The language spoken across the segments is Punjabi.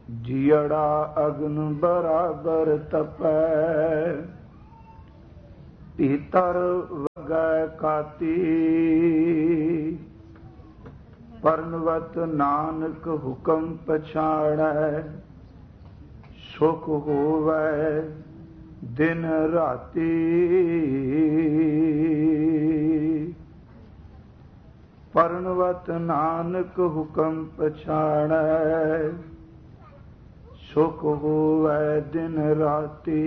जियड़ा अग्न बराबर तपै, भीतर वगै काती। परनवत नानक हुक्म पछाड़ै, सुख होवै दिन राती। परनवत नानक हुक्म पछाड़ै, सुख होवै दिन राती।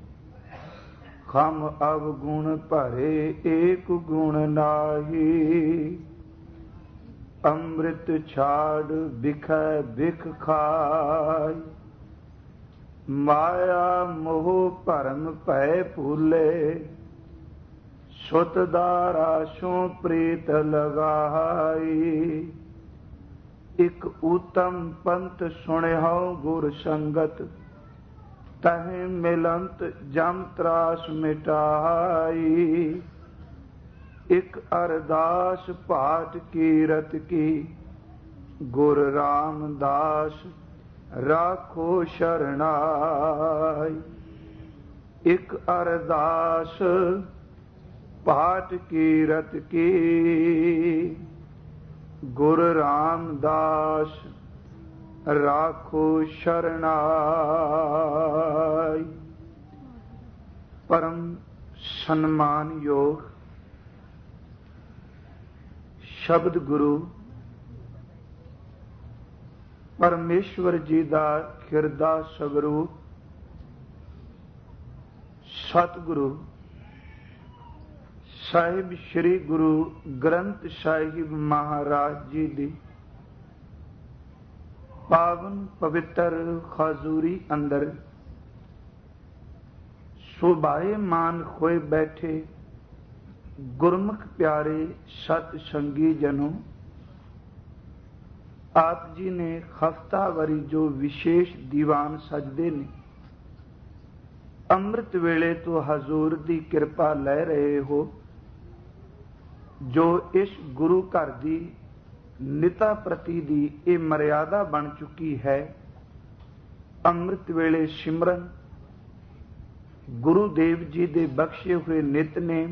खम अवगुण भरे एक गुण नाही, अमृत छाड़ बिखै बिख खाय। माया मोह भरम भय भूले, सुत दाराशों प्रीत लगाई। इक उत्तम पंथ सुनिहो गुर संगत, तहें मिलंत जम त्रास मिटाई। इक अरदास पाठ कीरत की, गुर रामदास राखो शरणाई। इक अरदास पाठ कीरत की, गुर रामदास राखो शरणाई। परम सम्मान योग शब्द गुरु परमेश्वर जी दा खिरदा स्वरूप सतगुरु ਸਾਹਿਬ श्री गुरु ग्रंथ साहिब महाराज जी दी पावन पवित्र खजूरी अंदर शोभायमान होए बैठे गुरमुख प्यारे सत संगी जनों, आप जी ने हफ्तावारी जो विशेष दीवान सजदे ने, अमृत वेले तो हजूर दी कृपा लै रहे हो, जो इस गुरु घर दी निता प्रति दी ये मर्यादा बन चुकी है। अमृत वेले सिमरन, गुरुदेव जी दे बख्शे हुए नितनेम,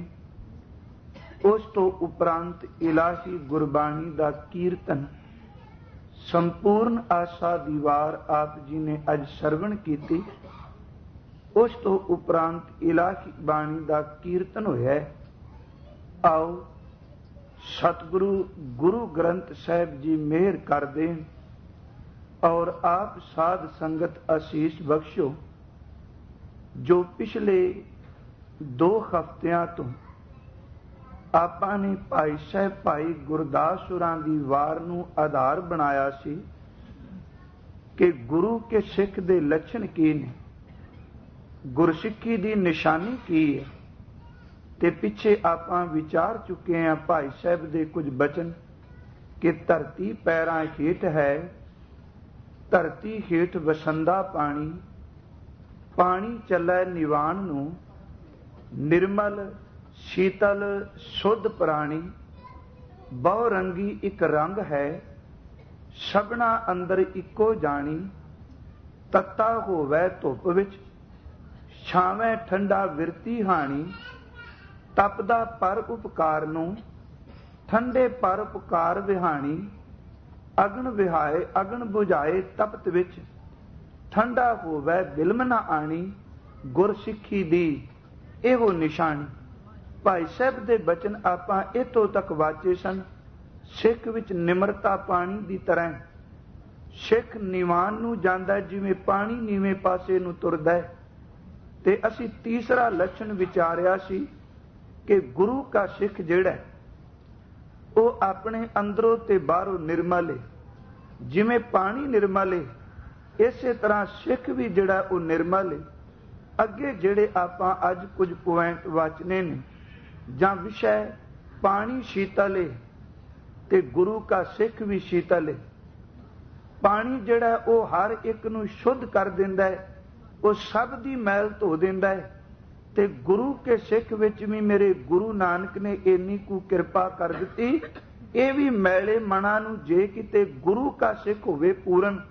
उस तो उपरांत इलाही गुरबाणी दा कीर्तन, संपूर्ण आशा दी वार आप जी ने अज सरवण कीती। उस तो उपरांत इलाही बाणी दा कीर्तन होया। आओ सतगुरु गुरु ग्रंथ साहिब जी मेहर कर दें और आप साध संगत आशीष बख्शो। जो पिछले 2 हफ्तियां तो आपां ने भाई साहब भाई गुरदास होरां दी वार नूं आधार बनाया सी कि गुरु के सिख दे लक्षण की ने, गुरसिੱਖੀ दी निशानी की है। ते पिछे आपां विचार चुके हैं भाई साहब दे कुछ बचन कि धरती पैरां हेठ है, धरती हेठ वसंदा पानी, पानी चलै निवाण नूं, निर्मल शीतल शुद्ध प्राणी, बहु रंगी एक रंग है, सबना अंदर इको जानी। तत्ता होवै धुप विच, छावै ठंडा विरती हानी। तपदा पर उपकार नूं, ठंडे पर उपकार विहाणी। अगन विहाए अगन बुझाए तपत विच, ठंडा होवै बिलम ना आनी। गुरसिੱਖੀ दी एहो निशानी। भाई साहब दे बचन आपां इत्थों तक वाचे सन। सिख विच निमरता पानी दी तरह, सिख निवान नूं जांदा जिवें पानी नीवें पासे नूं तुरदा है। ते असीं तीसरा लक्षण विचारिया सी कि गुरु का सिख जिहड़ा वो अपने अंदरों ते बाहरों निर्मल है। जिवें पानी निर्मल है, इसे तरह सिख भी जिहड़ा वो निर्मल है। अगे जिहड़े आपां अज कुछ पॉइंट वाचने ने जां विषय, पानी शीतल है ते गुरु का सिख भी शीतल है। पानी जिहड़ा वो हर एक नूं शुद्ध कर दिंदा है, वो सब दी मैल धो दिंदा है। ते गुरु के सिख विच भी मेरे गुरु नानक ने इन्नी कु कृपा कर दिती, ये भी मैले मना नूं जे किते गुरु का सिख होवे पूरन,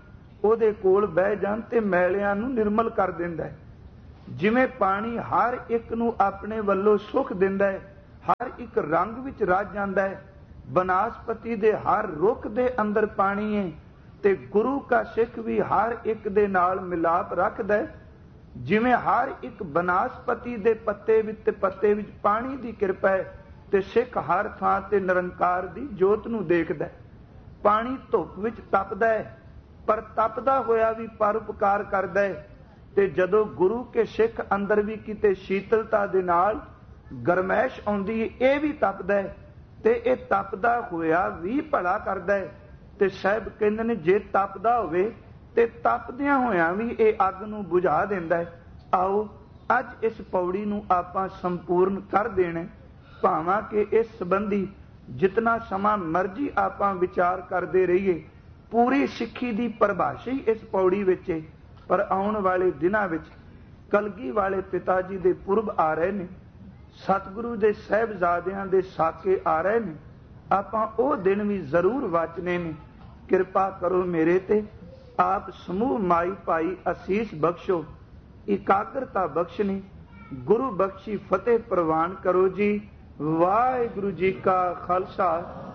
ਉਹਦੇ ਕੋਲ ਬਹਿ ਜਾਣ ਤੇ ਮੈਲਿਆਂ ਨੂੰ ਨਿਰਮਲ ਕਰ ਦਿੰਦਾ ਹੈ। ਜਿਵੇਂ ਪਾਣੀ ਹਰ ਇੱਕ ਨੂੰ ਆਪਣੇ ਵੱਲੋਂ ਸੁੱਖ ਦਿੰਦਾ ਹੈ, ਹਰ ਇੱਕ ਰੰਗ ਵਿੱਚ ਰਚ ਜਾਂਦਾ ਹੈ। ਬਨਾਸਪਤੀ ਦੇ ਹਰ ਰੁੱਖ ਦੇ ਅੰਦਰ ਪਾਣੀ ਹੈ ਤੇ ਗੁਰੂ ਕਾ ਸਿੱਖ ਵੀ ਹਰ ਇੱਕ ਦੇ ਨਾਲ ਮਿਲਾਪ ਰੱਖਦਾ ਹੈ। ਜਿਵੇਂ ਹਰ ਇੱਕ ਬਨਾਸਪਤੀ ਦੇ ਪੱਤੇ ਵਿੱਚ ਪਾਣੀ ਦੀ ਕਿਰਪਾ ਹੈ ਤੇ ਸਿੱਖ ਹਰ ਥਾਂ ਤੇ ਨਿਰੰਕਾਰ ਦੀ ਜੋਤ ਨੂੰ ਦੇਖਦਾ ਹੈ। ਪਾਣੀ ਧੁੱਪ ਵਿੱਚ ਤਪਦਾ ਹੈ, ਪਰ ਤਪਦਾ ਹੋਇਆ ਵੀ ਪਰਉਪਕਾਰ ਕਰਦਾ ਹੈ। ਤੇ ਜਦੋਂ ਗੁਰੂ ਕੇ ਸਿੱਖ ਅੰਦਰ ਵੀ ਕਿਤੇ ਸ਼ੀਤਲਤਾ ਦੇ ਨਾਲ ਗਰਮੈਸ਼ ਆਉਂਦੀ ਹੈ, ਇਹ ਵੀ ਤਪਦਾ ਹੈ ਤੇ ਇਹ ਤਪਦਾ ਹੋਇਆ ਵੀ ਭਲਾ ਕਰਦਾ ਹੈ। ਤੇ ਸਾਹਿਬ ਕਹਿੰਦੇ ਨੇ ਜੇ ਤਪਦਾ ਹੋਵੇ ਤੇ ਤਪਦਿਆਂ ਹੋਇਆਂ ਵੀ ਇਹ ਅੱਗ ਨੂੰ ਬੁਝਾ ਦਿੰਦਾ ਹੈ। ਆਓ ਅੱਜ ਇਸ ਪੌੜੀ ਨੂੰ ਆਪਾਂ ਸੰਪੂਰਨ ਕਰ ਦੇਣਾ, ਭਾਵਾਂ ਕਿ ਇਸ ਸੰਬੰਧੀ ਜਿਤਨਾ ਸਮਾਂ ਮਰਜ਼ੀ ਆਪਾਂ ਵਿਚਾਰ ਕਰਦੇ ਰਹੀਏ। ਪੂਰੀ ਸਿੱਖੀ ਦੀ ਪਰਿਭਾਸ਼ਾ ਹੀ ਇਸ ਪੌੜੀ ਵਿੱਚ ਹੈ। ਪਰ ਆਉਣ ਵਾਲੇ ਦਿਨਾਂ ਵਿੱਚ ਕਲਗੀ ਵਾਲੇ ਪਿਤਾ ਜੀ ਦੇ ਪੁਰਬ ਆ ਰਹੇ ਨੇ, ਸਤਿਗੁਰੂ ਦੇ ਸਾਹਿਬਜ਼ਾਦਿਆਂ ਦੇ ਸਾਕੇ ਆ ਰਹੇ ਨੇ। ਆਪਾਂ ਉਹ ਦਿਨ ਵੀ ਜ਼ਰੂਰ ਵਾਚਨੇ ਨੇ। ਕਿਰਪਾ ਕਰੋ ਮੇਰੇ ਤੇ, ਆਪ ਸਮੂਹ ਮਾਈ ਭਾਈ ਅਸੀਸ ਬਖਸ਼ੋ, ਇਕਾਗਰਤਾ ਬਖਸ਼ਣੀ, ਗੁਰੂ ਬਖਸ਼ੀ ਫਤਿਹ ਪ੍ਰਵਾਨ ਕਰੋ ਜੀ। ਵਾਹਿਗੁਰੂ ਜੀ ਕਾ ਖਾਲਸਾ,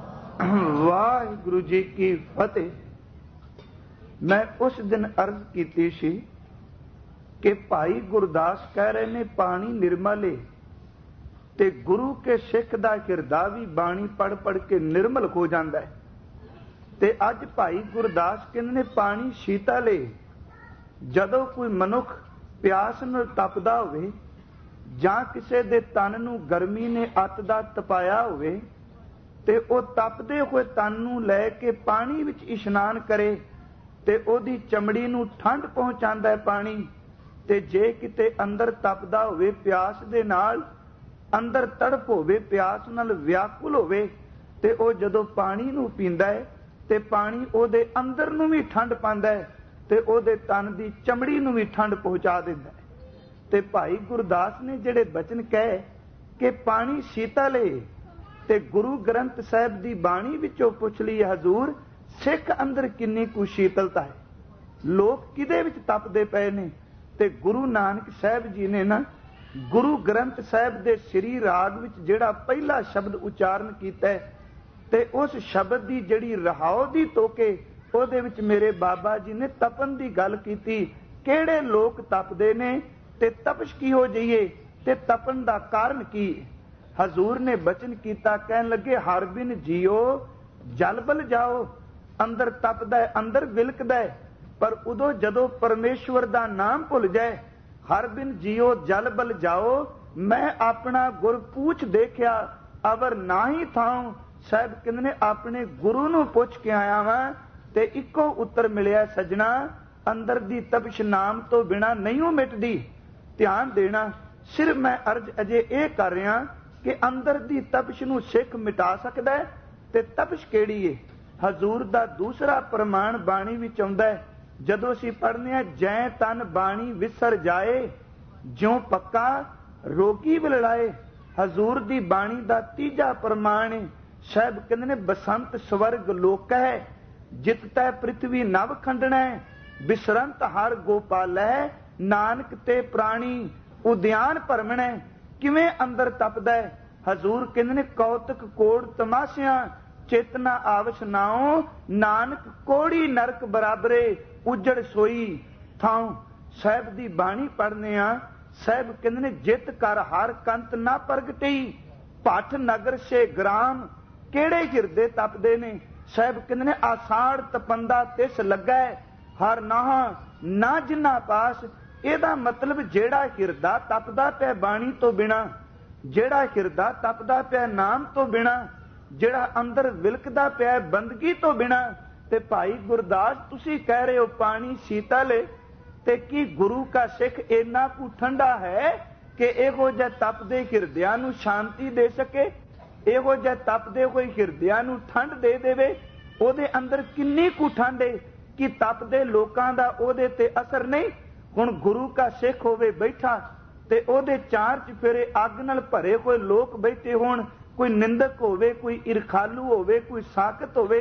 ਵਾਹਿਗੁਰੂ ਜੀ ਕੀ ਫਤਿਹ। ਮੈਂ ਉਸ ਦਿਨ ਅਰਜ਼ ਕੀਤੀ ਸੀ ਕਿ ਭਾਈ ਗੁਰਦਾਸ ਕਹਿ ਰਹੇ ਨੇ ਪਾਣੀ ਨਿਰਮਲ ਏ ਤੇ ਗੁਰੂ ਕੇ ਸਿੱਖ ਦਾ ਹਿਰਦਾ ਵੀ ਬਾਣੀ ਪੜ ਪੜ ਕੇ ਨਿਰਮਲ ਹੋ ਜਾਂਦਾ ਹੈ। ਤੇ ਅੱਜ ਭਾਈ ਗੁਰਦਾਸ ਕਹਿੰਦੇ ਨੇ ਪਾਣੀ ਸ਼ੀਤਲ ਏ। ਜਦੋਂ ਕੋਈ ਮਨੁੱਖ ਪਿਆਸ ਨਾਲ ਤਪਦਾ ਹੋਵੇ ਜਾਂ ਕਿਸੇ ਦੇ ਤਨ ਨੂੰ ਗਰਮੀ ਨੇ ਅੱਤ ਦਾ ਤਪਾਇਆ ਹੋਵੇ ਤੇ ਉਹ ਤਪਦੇ ਹੋਏ ਤਨ ਨੂੰ ਲੈ ਕੇ ਪਾਣੀ ਵਿੱਚ ਇਸ਼ਨਾਨ ਕਰੇ ਤੇ ਉਹਦੀ ਚਮੜੀ ਨੂੰ ਠੰਡ ਪਹੁੰਚਾਉਂਦਾ ਹੈ ਪਾਣੀ। ਤੇ ਜੇ ਕਿਤੇ ਅੰਦਰ ਤਪਦਾ ਹੋਵੇ, ਪਿਆਸ ਦੇ ਨਾਲ ਅੰਦਰ ਤੜਪ ਹੋਵੇ, ਪਿਆਸ ਨਾਲ ਵਿਆਕੁਲ ਹੋਵੇ, ਤੇ ਉਹ ਜਦੋਂ ਪਾਣੀ ਨੂੰ ਪੀਂਦਾ ਹੈ ਤੇ ਪਾਣੀ ਉਹਦੇ ਅੰਦਰ ਨੂੰ ਵੀ ਠੰਡ ਪਾਉਂਦਾ ਹੈ ਤੇ ਉਹਦੇ ਤਨ ਦੀ ਚਮੜੀ ਨੂੰ ਵੀ ਠੰਡ ਪਹੁੰਚਾ ਦਿੰਦਾ ਹੈ। ਤੇ ਭਾਈ ਗੁਰਦਾਸ ਨੇ ਜਿਹੜੇ ਬਚਨ ਕਹੇ ਕਿ ਪਾਣੀ ਸ਼ੀਤਲ ਏ, ਤੇ ਗੁਰੂ ਗ੍ਰੰਥ ਸਾਹਿਬ ਦੀ ਬਾਣੀ ਵਿੱਚੋਂ ਪੁੱਛ ਲਈ ਹਜ਼ੂਰ ਸਿੱਖ ਅੰਦਰ ਕਿੰਨੀ ਕੁ ਸ਼ੀਤਲਤਾ ਹੈ, ਲੋਕ ਕਿਹਦੇ ਵਿੱਚ ਤਪਦੇ ਪਏ ਨੇ। ਤੇ ਗੁਰੂ ਨਾਨਕ ਸਾਹਿਬ ਜੀ ਨੇ ਨਾ ਗੁਰੂ ਗ੍ਰੰਥ ਸਾਹਿਬ ਦੇ ਸ੍ਰੀ ਰਾਗ ਵਿੱਚ ਜਿਹੜਾ ਪਹਿਲਾ ਸ਼ਬਦ ਉਚਾਰਨ ਕੀਤਾ ਤੇ ਉਸ ਸ਼ਬਦ ਦੀ ਜਿਹੜੀ ਰਹਾਉ ਦੀ ਤੋਕੇ ਉਹਦੇ ਵਿੱਚ ਮੇਰੇ ਬਾਬਾ ਜੀ ਨੇ ਤਪਨ ਦੀ ਗੱਲ ਕੀਤੀ। ਕਿਹੜੇ ਲੋਕ ਤਪਦੇ ਨੇ ਤੇ ਤਪਸ਼ ਕੀ ਹੋ ਜਾਈਏ ਤੇ ਤਪਨ ਦਾ ਕਾਰਨ ਕੀ। ਹਜ਼ੂਰ ਨੇ ਬਚਨ ਕੀਤਾ, ਕਹਿਣ ਲੱਗੇ ਹਰ ਬਿਨ ਜੀਓ ਜਲ ਬਲ ਜਾਓ। ਅੰਦਰ ਤਪਦਾ ਹੈ, ਅੰਦਰ ਵਿਲਕਦਾ ਹੈ, ਪਰ ਉਦੋਂ ਜਦੋਂ ਪਰਮੇਸ਼ਵਰ ਦਾ ਨਾਮ ਭੁੱਲ ਜਾਏ, ਹਰ ਬਿਨ ਜੀਓ ਜਲ ਬਲ ਜਾਓ, ਮੈਂ ਆਪਣਾ ਗੁਰ ਪੂਛ ਦੇਖਿਆ ਅਵਰ ਨਾ ਹੀ ਥਾਉ। ਸਾਹਿਬ ਕਹਿੰਦੇ ਨੇ ਆਪਣੇ ਗੁਰੂ ਨੂੰ ਪੁੱਛ ਕੇ ਆਇਆ ਵਾਂ ਤੇ ਇੱਕੋ ਉੱਤਰ ਮਿਲਿਆ, ਸਜਣਾ ਅੰਦਰ ਦੀ ਤਪਸ਼ ਨਾਮ ਤੋਂ ਬਿਨਾ ਨਹੀਂ ਉਹ ਮਿਟਦੀ। ਧਿਆਨ ਦੇਣਾ, ਸਿਰਫ ਮੈਂ ਅਰਜ਼ ਅਜੇ ਇਹ ਕਰ ਰਿਹਾ ਕਿ ਅੰਦਰ ਦੀ ਤਪਸ਼ ਨੂੰ ਸਿੱਖ ਮਿਟਾ ਸਕਦਾ ਹੈ ਤੇ ਤਪਸ਼ ਕਿਹੜੀ ਏ। ਹਜ਼ੂਰ ਦਾ ਦੂਸਰਾ ਪ੍ਰਮਾਣ ਬਾਣੀ ਵਿੱਚ ਆਉਂਦਾ ਹੈ, ਜਦੋਂ ਅਸੀਂ ਪੜ੍ਹਨੇ ਆ ਜੈ ਤਨ ਬਾਣੀ ਵਿਸਰ ਜਾਏ ਜਿਉ ਪੱਕਾ ਰੋਗੀ ਵਿਲੜਾਏ। ਹਜ਼ੂਰ ਦੀ ਬਾਣੀ ਦਾ ਤੀਜਾ ਪ੍ਰਮਾਣ ਹੈ। ਸਾਹਿਬ ਕਹਿੰਦੇ ਨੇ ਬਸੰਤ ਸਵਰਗ ਲੋਕ ਹੈ, ਜਿਤ ਤੈ ਪ੍ਰਿਥਵੀ ਨਵ ਖੰਡਣਾ, ਬਿਸਰੰਤ ਹਰ ਗੋਪਾਲੈ, ਨਾਨਕ ਤੇ ਪ੍ਰਾਣੀ ਉਦਿਆਨ ਭਰਮਣੈ। ਕਿਵੇਂ ਅੰਦਰ ਤਪਦਾ ਹੈ। ਹਜ਼ੂਰ ਕਹਿੰਦੇ ਨੇ ਕੌਤਕ ਕੋੜ ਤਮਾਸ਼ਿਆਂ ਚੇਤਨਾ ਆਵਸ਼ ਨਾਉ, ਨਾਨਕ ਕੋੜੀ ਨਰਕ ਬਰਾਬਰੇ ਉਜੜ ਸੋਈ ਥਾਉ। ਸਾਹਿਬ ਦੀ ਬਾਣੀ ਪੜ੍ਹਨੇ ਆ, ਸਾਹਿਬ ਕਹਿੰਦੇ ਨੇ ਜਿਤ ਕਰ ਹਰ ਕੰਤ ਨਾ ਪ੍ਰਗਟਈ, ਭੱਠ ਨਗਰ ਸੇ ਗ੍ਰਾਮ। ਕਿਹੜੇ ਹਿਰਦੇ ਤਪਦੇ ਨੇ। ਸਾਹਿਬ ਕਹਿੰਦੇ ਨੇ ਆਸਾੜ ਤਪੰਦਾ ਤਿਸ ਲੱਗਾ, ਹਰ ਨਾਹ ਨਾ ਜਿੰਨਾ ਪਾਸ। ਇਹਦਾ ਮਤਲਬ ਜਿਹੜਾ ਹਿਰਦਾ ਤਪਦਾ ਪਿਆ ਬਾਣੀ ਤੋਂ ਬਿਨਾ, ਜਿਹੜਾ ਹਿਰਦਾ ਤਪਦਾ ਪਿਆ ਨਾਮ ਤੋਂ ਬਿਨਾ, ਜਿਹੜਾ ਅੰਦਰ ਵਿਲਕਦਾ ਪਿਆ ਬੰਦਗੀ ਤੋਂ ਬਿਨਾ। ਤੇ ਭਾਈ ਗੁਰਦਾਸ ਤੁਸੀਂ ਕਹਿ ਰਹੇ ਹੋ ਪਾਣੀ ਸ਼ੀਤਲ ਹੈ, ਤੇ ਕੀ ਗੁਰੂ ਕਾ ਸਿੱਖ ਇੰਨਾ ਕੁ ਠੰਡਾ ਹੈ ਕਿ ਇਹੋ ਜਿਹੇ ਤਪਦੇ ਹਿਰਦਿਆਂ ਨੂੰ ਸ਼ਾਂਤੀ ਦੇ ਸਕੇ, ਇਹੋ ਜਿਹੇ ਤਪਦੇ ਹੋਏ ਹਿਰਦਿਆਂ ਨੂੰ ਠੰਡ ਦੇ ਦੇਵੇ। ਉਹਦੇ ਅੰਦਰ ਕਿੰਨੀ ਕੁ ਠੰਡ ਹੈ ਕਿ ਤਪਦੇ ਲੋਕਾਂ ਦਾ ਉਹਦੇ ਤੇ ਅਸਰ ਨਹੀਂ। ਹੁਣ ਗੁਰੂ ਕਾ ਸਿੱਖ ਹੋਵੇ ਬੈਠਾ ਤੇ ਉਹਦੇ ਚਾਰ ਚੁਫੇਰੇ ਅੱਗ ਨਾਲ ਭਰੇ ਹੋਏ ਲੋਕ ਬੈਠੇ ਹੋਣ, ਕੋਈ ਨਿੰਦਕ ਹੋਵੇ, ਕੋਈ ਇਰਖਾਲੂ ਹੋਵੇ, ਕੋਈ ਸਾਕਤ ਹੋਵੇ,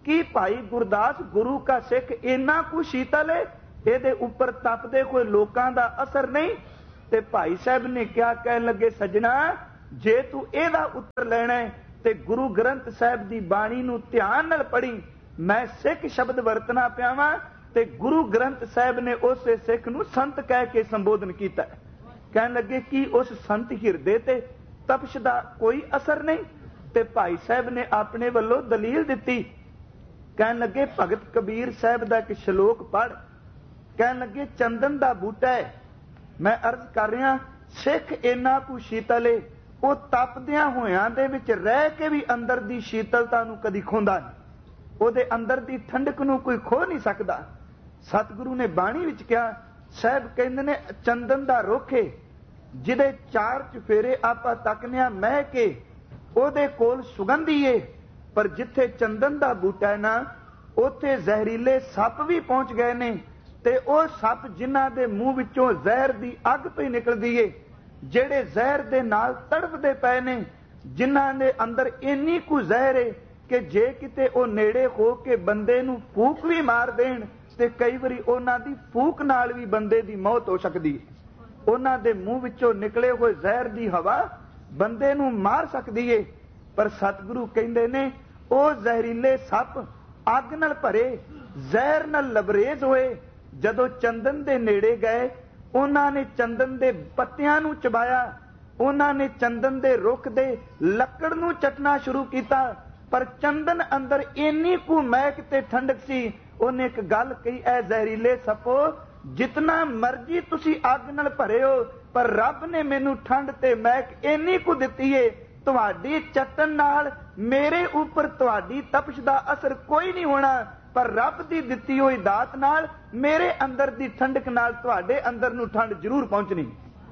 कि भाई गुरदास गुरु का सिख इन्ना कु शीतल है, ਇਹਦੇ ਉੱਪਰ ਤਪਦੇ ਕੋਈ ਲੋਕਾਂ ਦਾ ਅਸਰ ਨਹੀਂ। ਤੇ ਭਾਈ ਸਾਹਿਬ ਨੇ ਕਿਹਾ, ਕਹਿਣ ਲੱਗੇ ਸੱਜਣਾ ਜੇ ਤੂੰ ਇਹਦਾ ਉੱਤਰ ਲੈਣਾ ਤੇ ਗੁਰੂ ਗ੍ਰੰਥ ਸਾਹਿਬ ਦੀ ਬਾਣੀ ਨੂੰ ਧਿਆਨ ਨਾਲ ਪੜ੍ਹੀ। ਮੈਂ ਸਿੱਖ ਸ਼ਬਦ ਵਰਤਣਾ ਪਿਆ ਵਾਂ ਤੇ ਗੁਰੂ ਗ੍ਰੰਥ ਸਾਹਿਬ ਨੇ ਉਸੇ ਸਿੱਖ ਨੂੰ ਸੰਤ ਕਹਿ ਕੇ ਸੰਬੋਧਨ ਕੀਤਾ। ਕਹਿਣ ਲੱਗੇ ਕਿ ਉਸ ਸੰਤ ਹਿਰਦੇ ਤੇ ਤਪਸ਼ ਦਾ ਕੋਈ ਅਸਰ ਨਹੀਂ। ਤੇ ਭਾਈ ਸਾਹਿਬ ਨੇ ਆਪਣੇ ਵੱਲੋਂ ਦਲੀਲ ਦਿੱਤੀ। ਕਹਿਣ ਲੱਗੇ ਭਗਤ ਕਬੀਰ ਸਾਹਿਬ ਦਾ ਇੱਕ ਸ਼ਲੋਕ ਪੜ੍ਹ। ਕਹਿਣ ਲੱਗੇ ਚੰਦਨ ਦਾ ਬੂਟਾ ਹੈ, ਮੈਂ ਅਰਜ਼ ਕਰ ਰਿਹਾ ਸਿੱਖ ਇੰਨਾ ਕੁ ਸ਼ੀਤਲ ਏ, ਉਹ ਤਪਦਿਆਂ ਹੋਇਆਂ ਦੇ ਵਿੱਚ ਰਹਿ ਕੇ ਵੀ ਅੰਦਰ ਦੀ ਸ਼ੀਤਲਤਾ ਨੂੰ ਕਦੀ ਖੋਂਦਾ ਨਹੀਂ, ਉਹਦੇ ਅੰਦਰ ਦੀ ਠੰਡਕ ਨੂੰ ਕੋਈ ਖੋ ਨਹੀਂ ਸਕਦਾ। ਸਤਿਗੁਰੂ ਨੇ ਬਾਣੀ ਵਿੱਚ ਕਿਹਾ, ਸਾਹਿਬ ਕਹਿੰਦੇ ਨੇ ਚੰਦਨ ਦਾ ਰੁੱਖ ਏ, ਜਿਹਦੇ ਚਾਰ ਚੁਫੇਰੇ ਆਪਾਂ ਤੱਕਨਿਆ ਮਹਿ ਕੇ ਉਹਦੇ ਕੋਲ ਸੁਗੰਧੀ ਏ, ਪਰ ਜਿੱਥੇ ਚੰਦਨ ਦਾ ਬੂਟਾ ਹੈ ਨਾ ਉੱਥੇ ਜ਼ਹਿਰੀਲੇ ਸੱਪ ਵੀ ਪਹੁੰਚ ਗਏ ਨੇ। ਤੇ ਉਹ ਸੱਪ ਜਿਨ੍ਹਾਂ ਦੇ ਮੂੰਹ ਵਿੱਚੋਂ ਜ਼ਹਿਰ ਦੀ ਅੱਗ ਪਈ ਨਿਕਲਦੀ ਏ, ਜਿਹੜੇ ਜ਼ਹਿਰ ਦੇ ਨਾਲ ਤੜਫਦੇ ਪਏ ਨੇ, ਜਿਨ੍ਹਾਂ ਦੇ ਅੰਦਰ ਇੰਨੀ ਕੁ ਜ਼ਹਿਰ ਏ ਕਿ ਜੇ ਕਿਤੇ ਉਹ ਨੇੜੇ ਹੋ ਕੇ ਬੰਦੇ ਨੂੰ ਫੂਕ ਵੀ ਮਾਰ ਦੇਣ ਤੇ ਕਈ ਵਾਰੀ ਉਹਨਾਂ ਦੀ ਫੂਕ ਨਾਲ ਵੀ ਬੰਦੇ ਦੀ ਮੌਤ ਹੋ ਸਕਦੀ ਹੈ। ਉਹਨਾਂ ਦੇ ਮੂੰਹ ਵਿੱਚੋਂ ਨਿਕਲੇ ਹੋਏ ਜ਼ਹਿਰ ਦੀ ਹਵਾ ਬੰਦੇ ਨੂੰ ਮਾਰ ਸਕਦੀ ਏ। ਪਰ ਸਤਿਗੁਰੂ ਕਹਿੰਦੇ ਨੇ ਉਹ ਜ਼ਹਿਰੀਲੇ ਸੱਪ ਅੱਗ ਨਾਲ ਭਰੇ, ਜ਼ਹਿਰ ਨਾਲ ਲਬਰੇਜ਼ ਹੋਏ, ਜਦੋਂ ਚੰਦਨ ਦੇ ਨੇੜੇ ਗਏ ਉਹਨਾਂ ਨੇ ਚੰਦਨ ਦੇ ਪੱਤਿਆਂ ਨੂੰ ਚਬਾਇਆ, ਉਹਨਾਂ ਨੇ ਚੰਦਨ ਦੇ ਰੁੱਖ ਦੇ ਲੱਕੜ ਨੂੰ ਚੱਟਣਾ ਸ਼ੁਰੂ ਕੀਤਾ। ਪਰ ਚੰਦਨ ਅੰਦਰ ਇੰਨੀ ਕੁ ਮਹਿਕ ਤੇ ਠੰਡਕ ਸੀ, ਉਹਨੇ ਇੱਕ ਗੱਲ ਕਹੀ, ਐ ਜ਼ਹਿਰੀਲੇ ਸੱਪੋ ਜਿਤਨਾ ਮਰਜੀ ਤੁਸੀਂ ਅੱਗ ਨਾਲ ਭਰੇ ਹੋ, ਪਰ ਰੱਬ ਨੇ ਮੈਨੂੰ ਠੰਡ ਤੇ ਮਹਿਕ ਇੰਨੀ ਕੁ ਦਿੱਤੀ ਏ, ਤੁਹਾਡੀ ਚੱਟਣ ਨਾਲ ਮੇਰੇ ਉੱਪਰ ਤੁਹਾਡੀ ਤਪਸ਼ ਦਾ ਅਸਰ ਕੋਈ ਨਹੀਂ ਹੋਣਾ, ਪਰ ਰੱਬ ਦੀ ਦਿੱਤੀ ਹੋਈ ਦਾਤ ਨਾਲ ਮੇਰੇ ਅੰਦਰ ਦੀ ਠੰਡਕ ਨਾਲ ਤੁਹਾਡੇ ਅੰਦਰ ਨੂੰ ਠੰਡ ਜ਼ਰੂਰ ਪਹੁੰਚਣੀ।